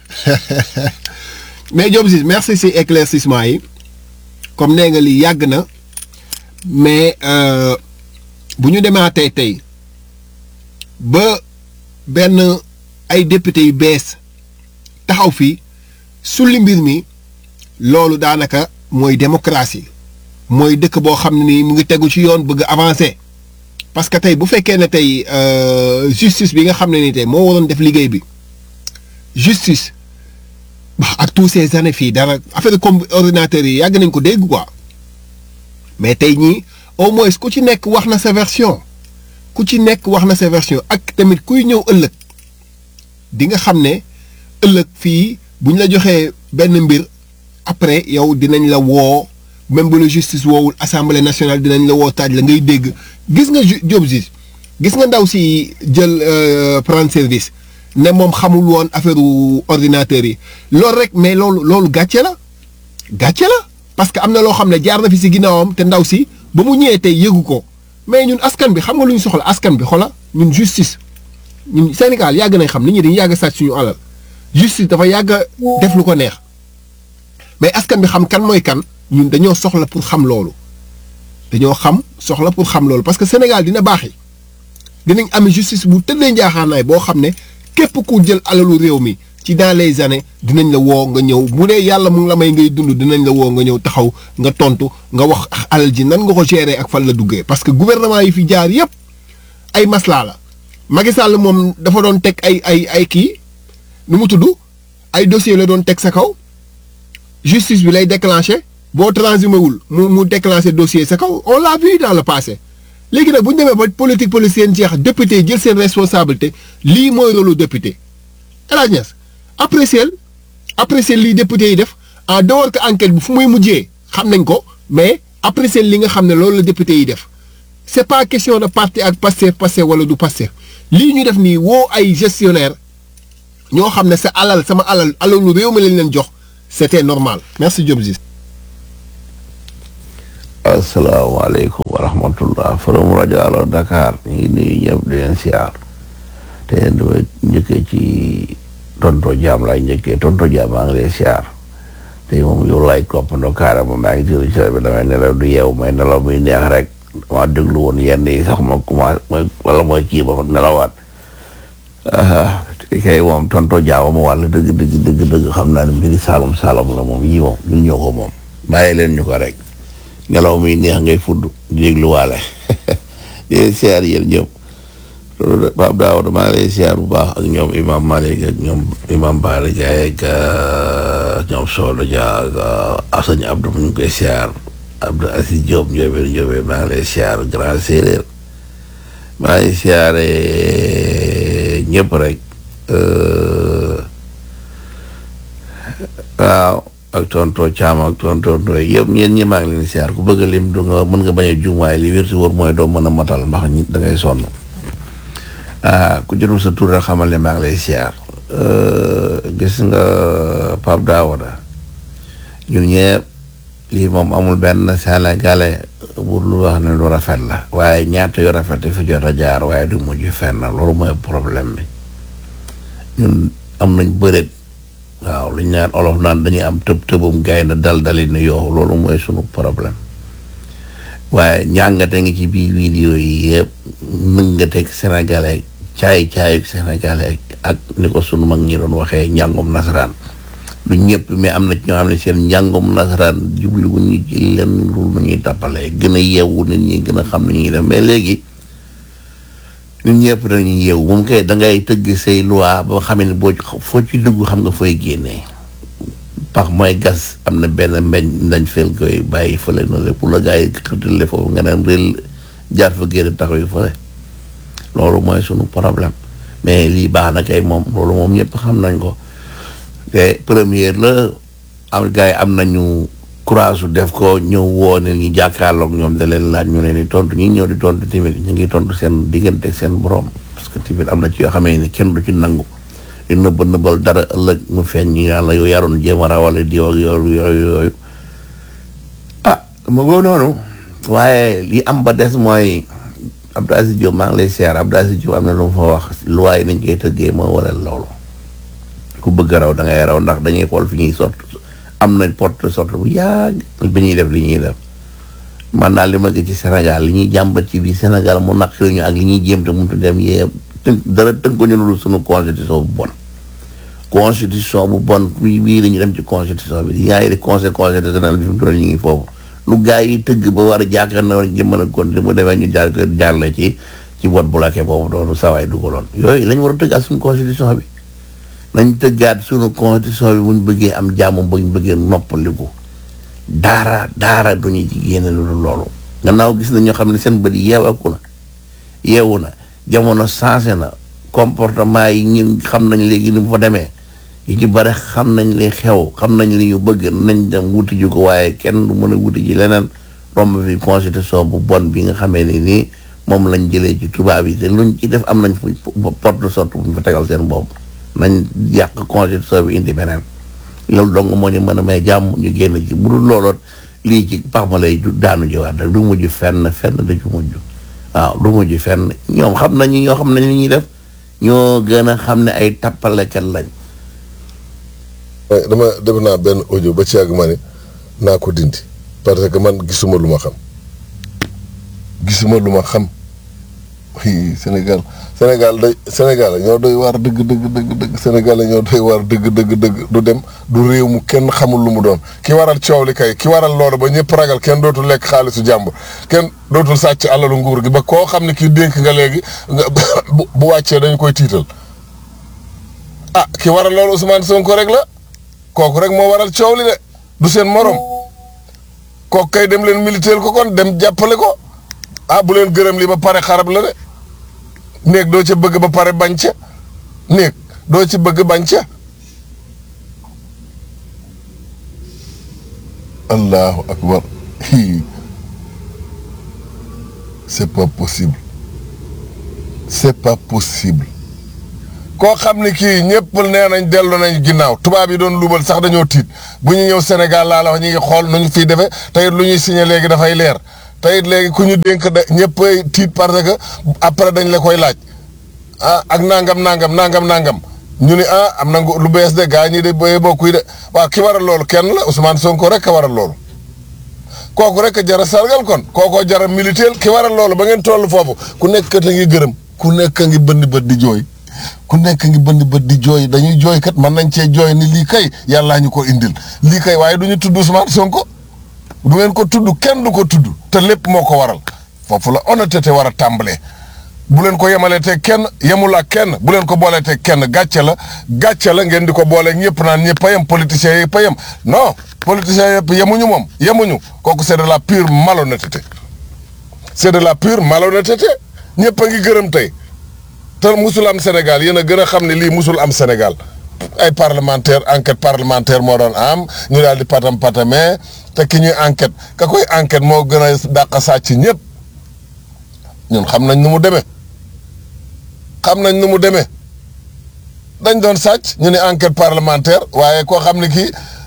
mais Diop Ciss merci si éclaircissement yi comme nee nga lii yàgg na mais bu ñu demaatee tey ba benn ay député yu bees taxaw fii sulli mbir mi loolu daanaka mooy démocratie mooy dëkk boo xam ne ni mu ngi tegu ci yoon bëgg avancer parce que tey bu fekkee ne tey justice bi nga xam ne ni tey moo waroon def liggéey bi justice ak tous ces années fii dara affaire comme ordinateur yi yàgg nañ ko dégg quoi mais tey ñii au moins ku ci nekk wax na sa version ak tamit kuy ñëw ëllëg di nga xam ne ëllëg fii bu ñu la joxee benn mbir après yow dinañ la woo même bu la justice woowul assemblée nationale dinañ la woo taaj la ngay dégg gis nga Diop Ciss gis nga ndaw si jël prendre service ne moom xamul woon affaire ordinateur yi loolu rek mais loolu gàcce la parce que am na loo xam ne jaar na fi si ginnaawam te ndaw si ba mu ñëwee tey yëgu ko mais ñun askan bi xam nga lu ñu soxla askan bi xola ñun justice ñun Sénégal yàgg nañ xam nit ñi dañu yàgg sàcc suñu alal justice dafa yàgg def lu ko neex mais askan bi xam kan mooy kan ñun dañoo soxla pour xam loolu parce que Sénégal dina baax yi dinañ am justice bu tëddee njaaxaanaay boo xam ne képp ku jël alalu réew mi ci dans les années dinañ la woo nga ñëw bu dee yàlla mu ngi la may ngay dund dinañ la woo nga ñëw taxaw nga tontu nga wax alal ji nan nga ko gérer ak fan la duggee parce que gouvernement yi fi jaar yépp ay maslaa la Macky Sall moom dafa doon teg ay kii nu mu tudd ay dossier la doon teg sa kaw justice bi lay déclencher boo transhumé wul mu déclencher dossier sa kaw on l'a vu dans le passé léegi nag bu ñu demee ba politique politicienne jeex député jël seen responsabilité lii mooy rôle député El Hadj Niass apprécier lii député yi def en dehors que enquête bi fu muy mujjee xam nañ ko mais apprécier li nga xam ne loolu la député yi def c'est pas question de parti ak Pastef wala du Pastef lii ñu def nii woo ay gestionnaire ñoo xam ne sa alal sama alal alalu réew mi lañ leen jox c'était normal merci Diop Ziz. asalaamaaleykum wa rahmatullah forum rajo Allo Dakar ñu ngi nuyu ñëpp di leen siyaar te dama njëkkee ci tonto jaam laay njëkkee tonto jaam maa ngi lay siyaar te moom yow laay koppandoo carrément maa ngi tiru ci bi damay nelaw du yeew may nelaw muy neex rek ma déglu woon yenn yi sax ma commencé mooy wala mooy kii ba nelawaat kay moom tonto jaam ma wàll dëgg xam naa ne mbiri Saalum la moom yii moom ñun ñoo ko moom bàyyi leen ñu ko rek ngelaw mi neex ngay fudd di dégluwaale di leen siyaar yéen ñëpp Pape Daouda maa ngi lay siyaar bu baax ak ñoom Imam Malick ak ñoom Imam Bara Ndiaye ak ñoom Soda Dia ak sëñ Abdou ñu ngi koy siyaar Abdou Aziz Diop Ndiobène maa ngi lay siyaar Grand Séeréer maa ngi siyaare ñëpp rek waaw ak tonto Thiam ak tonto Ndoye yëpp ñeen ñi maa ngi leen di siyaar ku bëgg a lim du nga mën nga bañ a juum waaye li wér si wóor mooy doo mën a matal ndax ñi da ngay sonn ku jotul sa tur rek xamal ne maa ngi lay siyaar gis nga Pape Daouda ñun ñëpp lii moom amul benn Sénégalais bu lu wax ne lu rafet la waaye ñaata yu rafet fi jot a jaar waaye du mujj fenn loolu mooy problème bi ñun am nañ bëreet waaw lu ñu naan olof naan dañuy am tëbum gaynde dal-dali ne yoo loolu mooy sunu problème waaye njàngate ngi ci biir vidéo yi yëpp nëngateeg sénégalais caay-caayu sénégalais ak ni ko sunu mag ñi doon waxee njàngum nasaraan du ñëpp mais am na ci ñoo xam ne seen njàngum nasaraan jublu wu ñu ci lenn lu ñuy tappalee gën a yeewu nit ñi gën a xam ne ñuy def mais léegi ñun ñëpp dañuy yeewu moom kay da ngay tëgg say loi ba xam ne boo foo ci dugg xam nga fooy génnee pax mooy gas am na benn mbeñ dañ fel koy bàyyi fële noonu pour la gars yi xëtale foofu nga naan réel jaar fa génn taxaw yi fële loolu mooy sunu problème mais lii baax na kay moom loolu moom ñëpp xam nañ ko te première la am gars yi am nañu courage su def ko ñëw woo ne ñu jàkkaarloog ñoom da leen laaj ñu ne ni tontu ñi ñëw di tontu tamit ñu ngi tontu seen diggante seen borom parce que tamit am na ci yoo xamee ni kenn du ci nangu di nëbbal dara ëllëg mu feeñ ñi naan la yow yaroon jéem a rawale diw ak yooyu ma goo noonu waaye li am ba des mooy Abdou Aziz Diop maa ngi lay seer Abdou Aziz Diop am na lu mu fa wax loi yi nañ koy tëggee moo waral loolu ku bëgg a raw da ngay raw ndax dañuy xool fi ñuy sott am nañ porte sorte bu yàgg bi ñuy def li ñuy def man daal li ma gis ci Sénégal li ñuy jàmbat ci biir Sénégal mu naqari ñu ak li ñuy jéem te mënut dem yee dara tënk ko ñu lu suñu constitution bu bon bii la ñu dem ci constitution bi yaa ngi di conseil constitutionnel bi fi mu toll ñu ngi foofu lu gars yi tëgg ba war a jàkkaar na war a jëmmal a kon mu demee ñu jaarle ci vote bloqué boobu doonu sawaay dugaloon yooyu lañ war a tëgg ak suñu constitution bi nañ tëggaat suñu constitution bi buñ bëggee am jàmm buñ bëggee noppaliku daara duñu ci génne lu loolu gannaaw gis na ñoo xam ne seen bët yeewu na jamono changé na comportement yi ñun xam nañ léegi ni mu fa demee yi ci bare xam nañ li xew xam nañ li ñu bëgg nañ dem wuti ji ko waaye kenn du mën a wuti ji leneen romb fi constitution bu bon bi nga xamee ni nii moom lañ jëlee ci tubaab yi te luñ ci def am nañ fu porte de sorte bu ñu fa tegal seen bopp nañ yàq constitution bi indi beneen loolu dong moo ñu mën a may jàmm ñu génn ci bu dul looloon lii ci pax ma lay daanu jiwaat rek du mujj fenn da ci mujj waaw du mujj fenn ñoom xam nañu ñoo xam nañ li ñuy def ñoo gën a xam ne ay tappalekat lañ. dama def naa benn audio ba ci yàgg ma ne naa ko dindi parce que man gisuma lu ma xam Sénégal ñoo doy waar dëgg Sénégal ñoo doy waar dëgg du dem du réew mu kenn xamul lu mu doon ki waral coow li kay ki waral loolu ba ñëpp ragal kenn dootul lekk xaalisu jàmbur kenn dootul sàcc alalu nguur gi ba koo xam ne kii dénk nga léegi bu wàccee dañu koy tiital ki waral loolu Ousmane Sonko rek la kooku rek moo waral coow li de du seen morom kooku kay dem leen militaire ko kon dem jàppale ko bu leen gërëm li ba pare xarab la de néeg doo ca bëgg ba pare bañ ca néeg doo ci bëgg bañ ca allahu akbar c'est pas possible c'est pas possible koo xam ni kii ñëpp nee nañ dellu nañ ginnaaw tubaab yi doon luubal sax dañoo tiit bu ñu ñëw Sénégal laa la wax ñu ngi xool nu ñu fiy defee tey lu ñuy signé léegi dafay leer tey léegi ku ñu dénk de ñëppay tiit parce que après dañ la koy laaj ak nangam ñu ni am na lu bees de gaa ñi de bokk yi de waaw ki waral loolu kenn la Ousmane Sonko rek a waral loolu kooku rek a jara sargal kon kookoo jara militaire ki waral loolu ba ngeen toll foofu ku nekk a ngi gërëm ku nekk a ngi bënd bët di jooy ku nekk ngi bënd bët di jooy dañuy jooy kat mën nañ cee jooy ni lii kay yàllaa ñu ko indil lii kay waaye du ñu tudd Ousmane Sonko du ngeen ko tudd kenn du ko tudd te lépp moo ko waral foofu la honnêteté war a tàmbalee bu leen ko yemalee te kenn yemul ak kenn bu leen ko boolee te kenn gàcce la ngeen di ko boolee ñëpp naan ñëpp a yem politiciens yëpp a yem non politiciens yëpp yemuñu moom yemuñu kooku c'est de la pure malhonnêteté c'est de la pure malhonnêteté ñëpp a ngi gërëm tey te musul am Sénégal yéen a gën a xam ne lii musul am Sénégal ay parlementaire enquête parlementaire moo doon am ñu daal di patamee te ki ñuy enquête ka koy enquête moo gën a dàq sàcc ñëpp ñun xam nañ nu mu demee dañ doon sàcc ñu ne enquête parlementaire waaye koo xam ne kii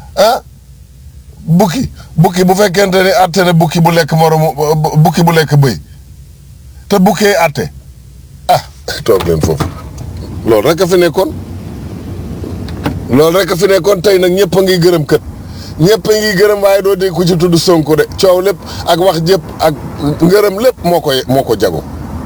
bukki bu fekkente ni atte ne bukki bu lekk moromu bukki bu lekk bëy te bukkee atte toog leen foofu loolu rek a fi nekkoon tey nag ñëpp a ngi gërëm kët ñëpp a ngi gërëm waaye doo dégg ku ci tudd Sonko de coow lépp ak wax jëpp ak ngërëm lépp moo ko jago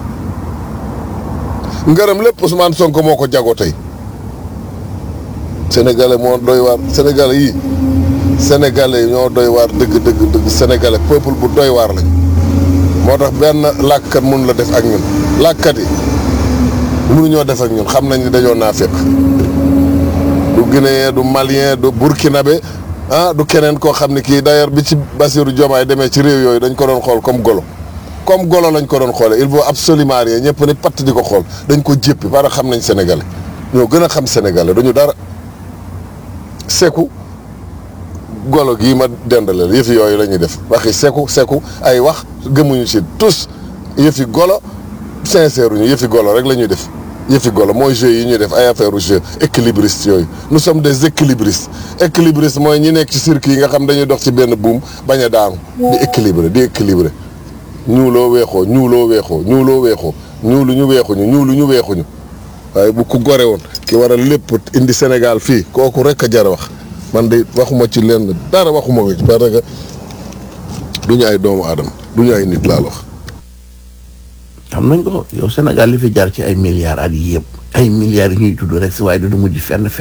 ngërëm lépp Ousmane Sonko moo ko jago tey sénégalais moo doy waar sénégalais ñoo doy waar dëgg sénégalais peuple bu doy waar lañ moo tax benn làkkat mun la def ak ñun làkkat yi mënuñoo def ak ñun xam nañ ni dañoo naa fekk du guinéen du malien du burkinabé du keneen koo xam ne kii d'ailleurs bi ci Bassirou Diomaye demee ci réew yooyu dañ ko doon xool comme golo lañ ko doon xoolee il faut absolument rien ñëpp ni patt di ko xool dañ ko jéppi parce que xam nañ sénégalais ñoo gën a xam sénégalais dañu dara seku golo gii ma dendaleel yëfi yooyu la ñuy def waxi seku ay wax gëmuñu ci tous yëfi golo sincère ñu yëfi golo rek la ñuy def yëfi golo mooy jeu yi ñuy def ay affaire u jeu équilibriste yooyu nous sommes des équilibristes mooy ñi nekk ci circuit yi nga xam dañuy dox ci benn buum bañ a daanu di équilibré ñuuloo weexoo ñuulu ñu weexuñu waaye bu ku gore woon ki war a lépp indi Sénégal fii kooku rek a jar a wax man de waxuma ci lenn dara waxuma ko ci parce que du ñu ay doomu aadama du ñu ay nit laa la wax. xam nañ ko yow Sénégal li fi jaar ci ay milliards at yii yëpp ay milliards yi ñuy tudd rek si waaye du mujj fenn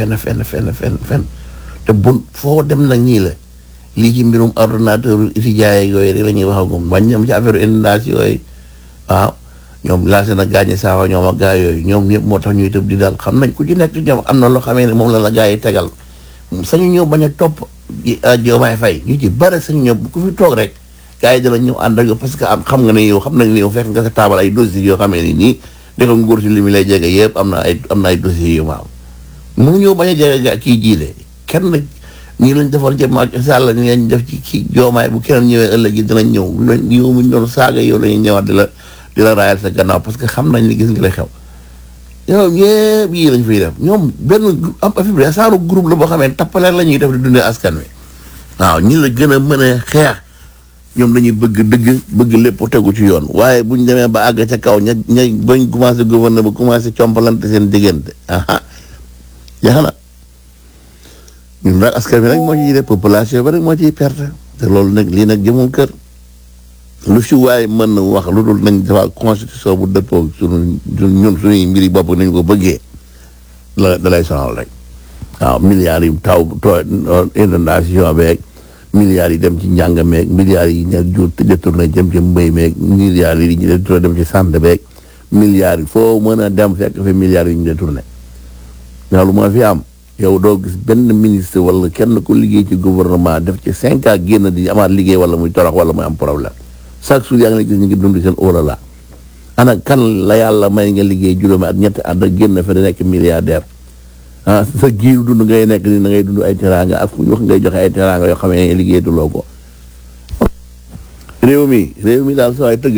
te bu foo dem nag ñii la lii ci mbirum ordinateur étudiant yeeg yooyu rek la ñuy wax ak moom wàññi ci affaire inondation yooyu waaw ñoom lancé na gaañe saawa ñoom ak gaa yooyu ñoom ñëpp moo tax ñuy tëb di daal xam nañ ku ci nekk ñoom am na loo xamee ne moom la gaa yi tegal sañu ñëw bañ a topp Diomaye Faye ñu ci bare sañu ñëw ku fi toog rek gaa yi dala ñëw ànd ak yow parce que xam nga ne yow xam nañ ne yow fekk nga sa taabal ay dossiers yoo xamee ni nii dafa nguur si li mu lay jege yëpp am na ay dossiers yu ma am mu ñëw bañ a jege kii jiile kenn ñii lañ defoon ci Macky Sall ñu leen def ci kii Diomaye bu keneen ñëwee ëllëg yi dinañ ñëw yow mu ñu doon saaga yow la ñuy ñëwaat di la raayal sa gannaaw parce que xam nañ ni gis nga lay xew yow ñëpp yii lañ fiy def ñoom benn am affaire saaru groupe la boo xamee tappaleen la ñuy def di dundee askan wi waaw ñi la gën a mën a xeex ñoom dañuy bëgg lépp tegu ci yoon waaye buñ demee ba àgg ca kaw ña bañ commencé gouverner ba commencé compalante seen diggante jeex na ñun nag askan bi rek moo ciy def population bi rek moo ciy perte te loolu nag lii nag jëmul kër lu si waaye mën na wax lu dul nañ dafa constitution bu dëppoo suñuy mbiri bopp nañ ko bëggee da lay sonal rek waaw milliards yi taw inondation beeg milliards yi dem ci njàng meeg milliards yi ña jur détourné jëm ci mbéy meeg milliards yi ñu détourné dem ci santé beeg milliards yi foo mën a dem fekk fi milliards yi ñu détourné loolu moo fi am yow doo gis benn ministre wala kenn ku liggéey ci gouvernement def ci 5 ans génn di amaat liggéey wala muy torox wala muy am problème chaque jour yaa ngi gis ñu ngi dund seen óolala ana kan la yàlla may nga liggéey juróomi at ñetti at ak génn fa di nekk milliardaire sa giiru dund ngay nekk ni da ngay dund ay teraanga ak fu ñu wax ngay joxe ay teraanga yoo xam ne liggéeyatuloo ko réew mi daal soo ay tëggaat rek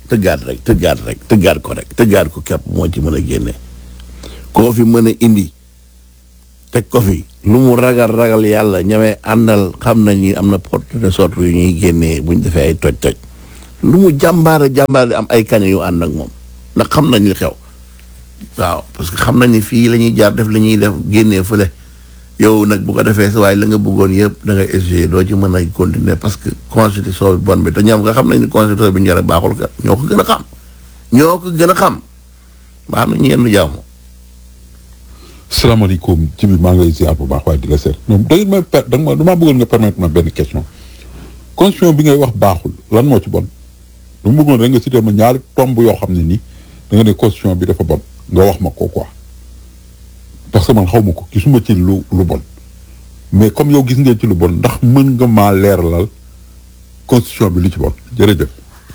tëggaat ko képp moo ci mën a génne koo fi mën a indi teg ko fi lu mu ragal yàlla ñamee àndal xam nañ ni am na porte de sorte yu ñuy génnee buñ defee ay toj lu mu jàmbaar di am ay kaña yu ànd ak moom ndax xam nañ li xew waaw parce que xam nañ ni fii la ñuy jaar def li ñuy def génnee fële yow nag bu ko defee sa waaye la nga bëggoon yëpp da ngay essayer doo ci mën a continuer parce que constitution bi bon bi te ñoom nga xam nañ ni constitution bi njëriñ baaxul kat ñoo ko gën a xam baax na ñu yenn jàmm. salaamaaleykum ci bi maa ngi lay ziar bu baax waaye di la seet ñoom damaa bëggoon nga permettre ma benn question constitution bi ngay wax baaxul lan moo ci bon lu mu bëggoon rek nga cité ma ñaari tomb yoo xam ne nii da nga ne constitution bi dafa bon nga wax ma ko quoi parce que man xaw ma ko gisuma ci lu bon mais comme yow gis ngeen ci lu bon ndax mën nga maa leeralal constitution bi li ci bon jërëjëf.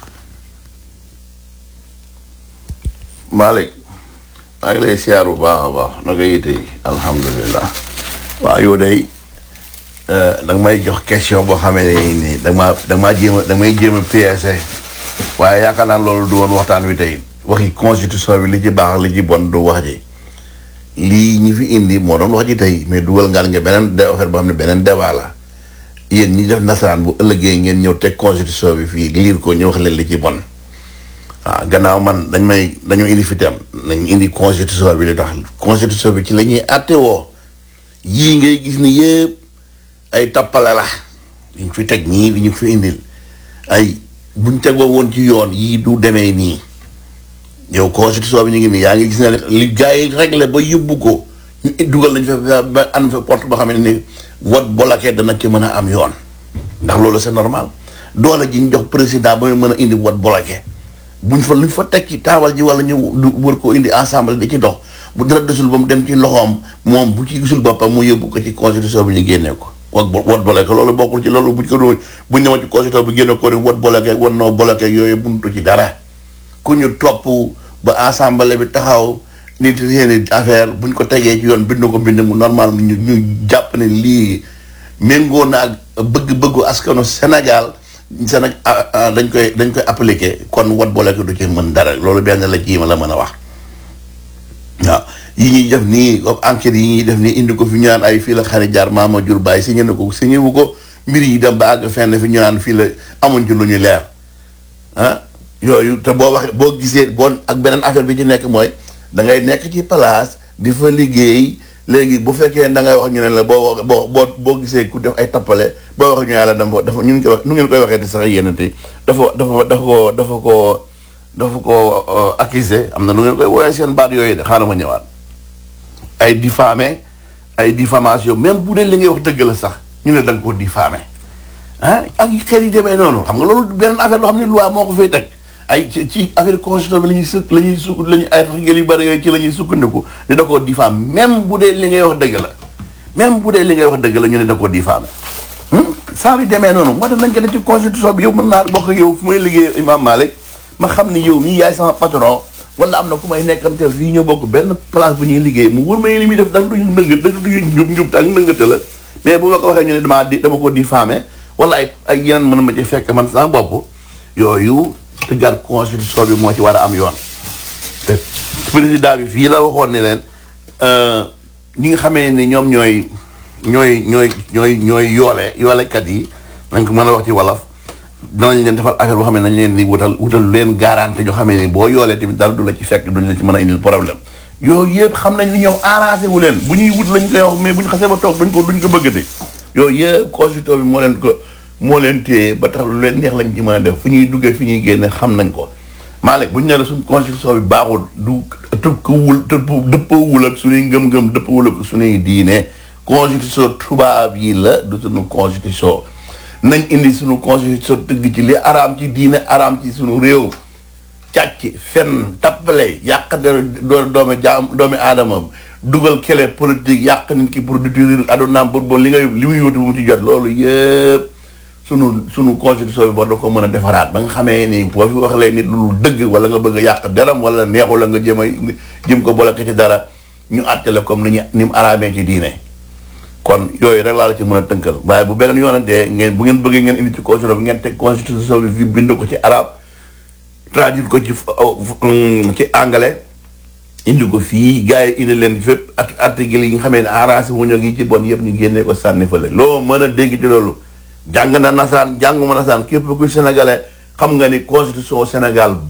Malick maa ngi lay siyaar bu baax a baax naka yite yi alhamdulilah waaw yow day da nga may jox question boo xamee ne da nga may jéem a PSC waaye yaakaar naa loolu du woon waxtaan wi tey waxi constitution bi li ci baax li ci bon du wax ji lii ñi fi indi moo doon wax ji tey mais dugal ngaan nga beneen affaire boo xam ne beneen débat la yéen ñi def nasaraan bu ëllëgee ngeen ñëw teg constitution bi fii liir ko ñu wax leen li ci bon waaw gannaaw man dañoo indi fi tam nañ indi constitution bi li tax constitution bi ci la ñuy àtte woo yii ngay gis ni yëpp ay tappale la liñ fi teg ñii li ñu fi indil ay buñ tegoo woon ci yoon yii du demee nii yow constitution bi ñu ngi nii yaa ngi gis ne li gars yi réglé ba yóbbu ko ñu dugal nañ fa ba am fa porte boo xam ne ni vote bloqué dana ci mën a am yoon ndax loolu c'est normal doole ji ñu jox président ba mën a indi vote bloqué buñ fa luñ fa teg ci taabal ji wala ñu wër ko indi ensemble di ci dox bu dara desul ba mu dem ci loxoom moom bu ci gisul boppam mu yóbbu ko ci constitution bi ñu génnee ko vote bloqué loolu bokkul ci loolu buñ ko doon buñ ñëwoon ci constitution bi génne ko ni vote bloqué war noo bloqué yooyu buntu ci dara ku ñu topp ba assemblée bi taxaw nit seeni affaire buñ ko tegee ci yoon bind ko bind mu normal ñu jàpp ne lii méngoo na ak bëgg-bëggu askanu Sénégal dañ koy appliqué kon wat boole ko du ci mën dara loolu benn la ci ma la mën a wax waaw yi ñuy def nii comme enquête yi ñuy def nii indi ko fi ñu naan ay fii la xari jaar maama jur bàyyi signé na ko signé wu ko mbir yi dem ba àgg fenn fi ñu naan fii la amuñ ci lu ñu leer yooyu te boo waxee boo gisee ak beneen affaire bi ci nekk mooy da ngay nekk ci place di fa liggéey léegi bu fekkee da ngay wax ñu ne la boo gisee ku def ay tappale boo wax ñu yàlla dafa ñu ngi koy wax nu ngeen koy waxee di sax yéen te dafa ko accusé am na nu ngeen koy woowee seen baat yooyu de xaaral ma ñëwaat ay diffamé ay diffamation même bu dee li ngay wax dëgg la sax ñu ne da nga ko diffamé ak xeet yi demee noonu xam nga loolu beneen affaire loo xam ne loi moo ko fay teg ay ci affaire constitution bi la ñuy ay règle yu bëri yooyu ci la ñuy sukkandiku ne da koo diffamé même bu dee li ngay wax dëgg la ñu ne da koo diffamé saa bi demee noonu moo tax nañ ko def ci constitution bi yow mën naa bokk yow fu may liggéey Imam Malick ma xam ni yow mii yaay sama patron wala am na ku may nekkante fii ñoo bokk benn place bu ñuy liggéey mu wër ma li muy def da duñu njub ak ndëngate la mais bu ma ko waxee ñu ne dama ko diffamé wala ay yeneen mën ma ci fekk man sama bopp yooyu tëggaat constitution bi moo ci war a am yoon te président bi fii la waxoon ne leen ñi nga xamee ni ñoom ñooy yoolekat yi nañ ko mën a wax ci wolof danañ leen defal affaire boo xam ne nañ leen di wutal leen garantie ñoo xamee ni boo yoolee tamit dara du la ci fekk duñ la ci mën a indil problème yooyu yëpp xam nañ ni ñoom arrangé wu leen bu ñuy wut lañ koy wax mais bu ñu xasee ba toog duñ ko bëggati yooyu yëpp constitution bi moo leen téye ba tax lu leen neex lañ ci mën a def fu ñuy duggee fi ñuy génne xam nañ ko Malick bu ñu nee la suñ constitution bi baaxul du dëppawul ak suñuy ngëm-ngëm dëppawul ak suñuy diine constitution tubaab yi la du suñu constitution nañ indi suñu constitution tëgg ci li araam ci diine araam ci suñu réew càcc fenn tappale yàq doomi aadama dugal kele politique yàq nit ki pour détruire adunaam pour bon li muy yóotu bu mu ci jot loolu yëpp sunu constitution bi war da ko mën a defaraat ba nga xamee ni boo fi wax lee nit lu dëgg wala nga bëgg a yàq deram wala neexu la nga jëm ko bloqué ci dara ñu àttale comme ni mu araamee ci diine kon yooyu rek laa la ci mën a tënkal waaye bu beneen yoonantee bu ngeen bëggee ngeen indi ci constitution bi ngeen teg constitution bi fi bind ko ci arab traduire ko ci anglais indi ko fii gars yi indi leen fépp article yi nga xamee ne arrangé wuñu gi ci bon yëpp ñu génnee ko sànni fële loo mën a dégg ci loolu jàng na nasaan jànguma nasaan képp kuy sénégalais xam nga ni constitution Sénégal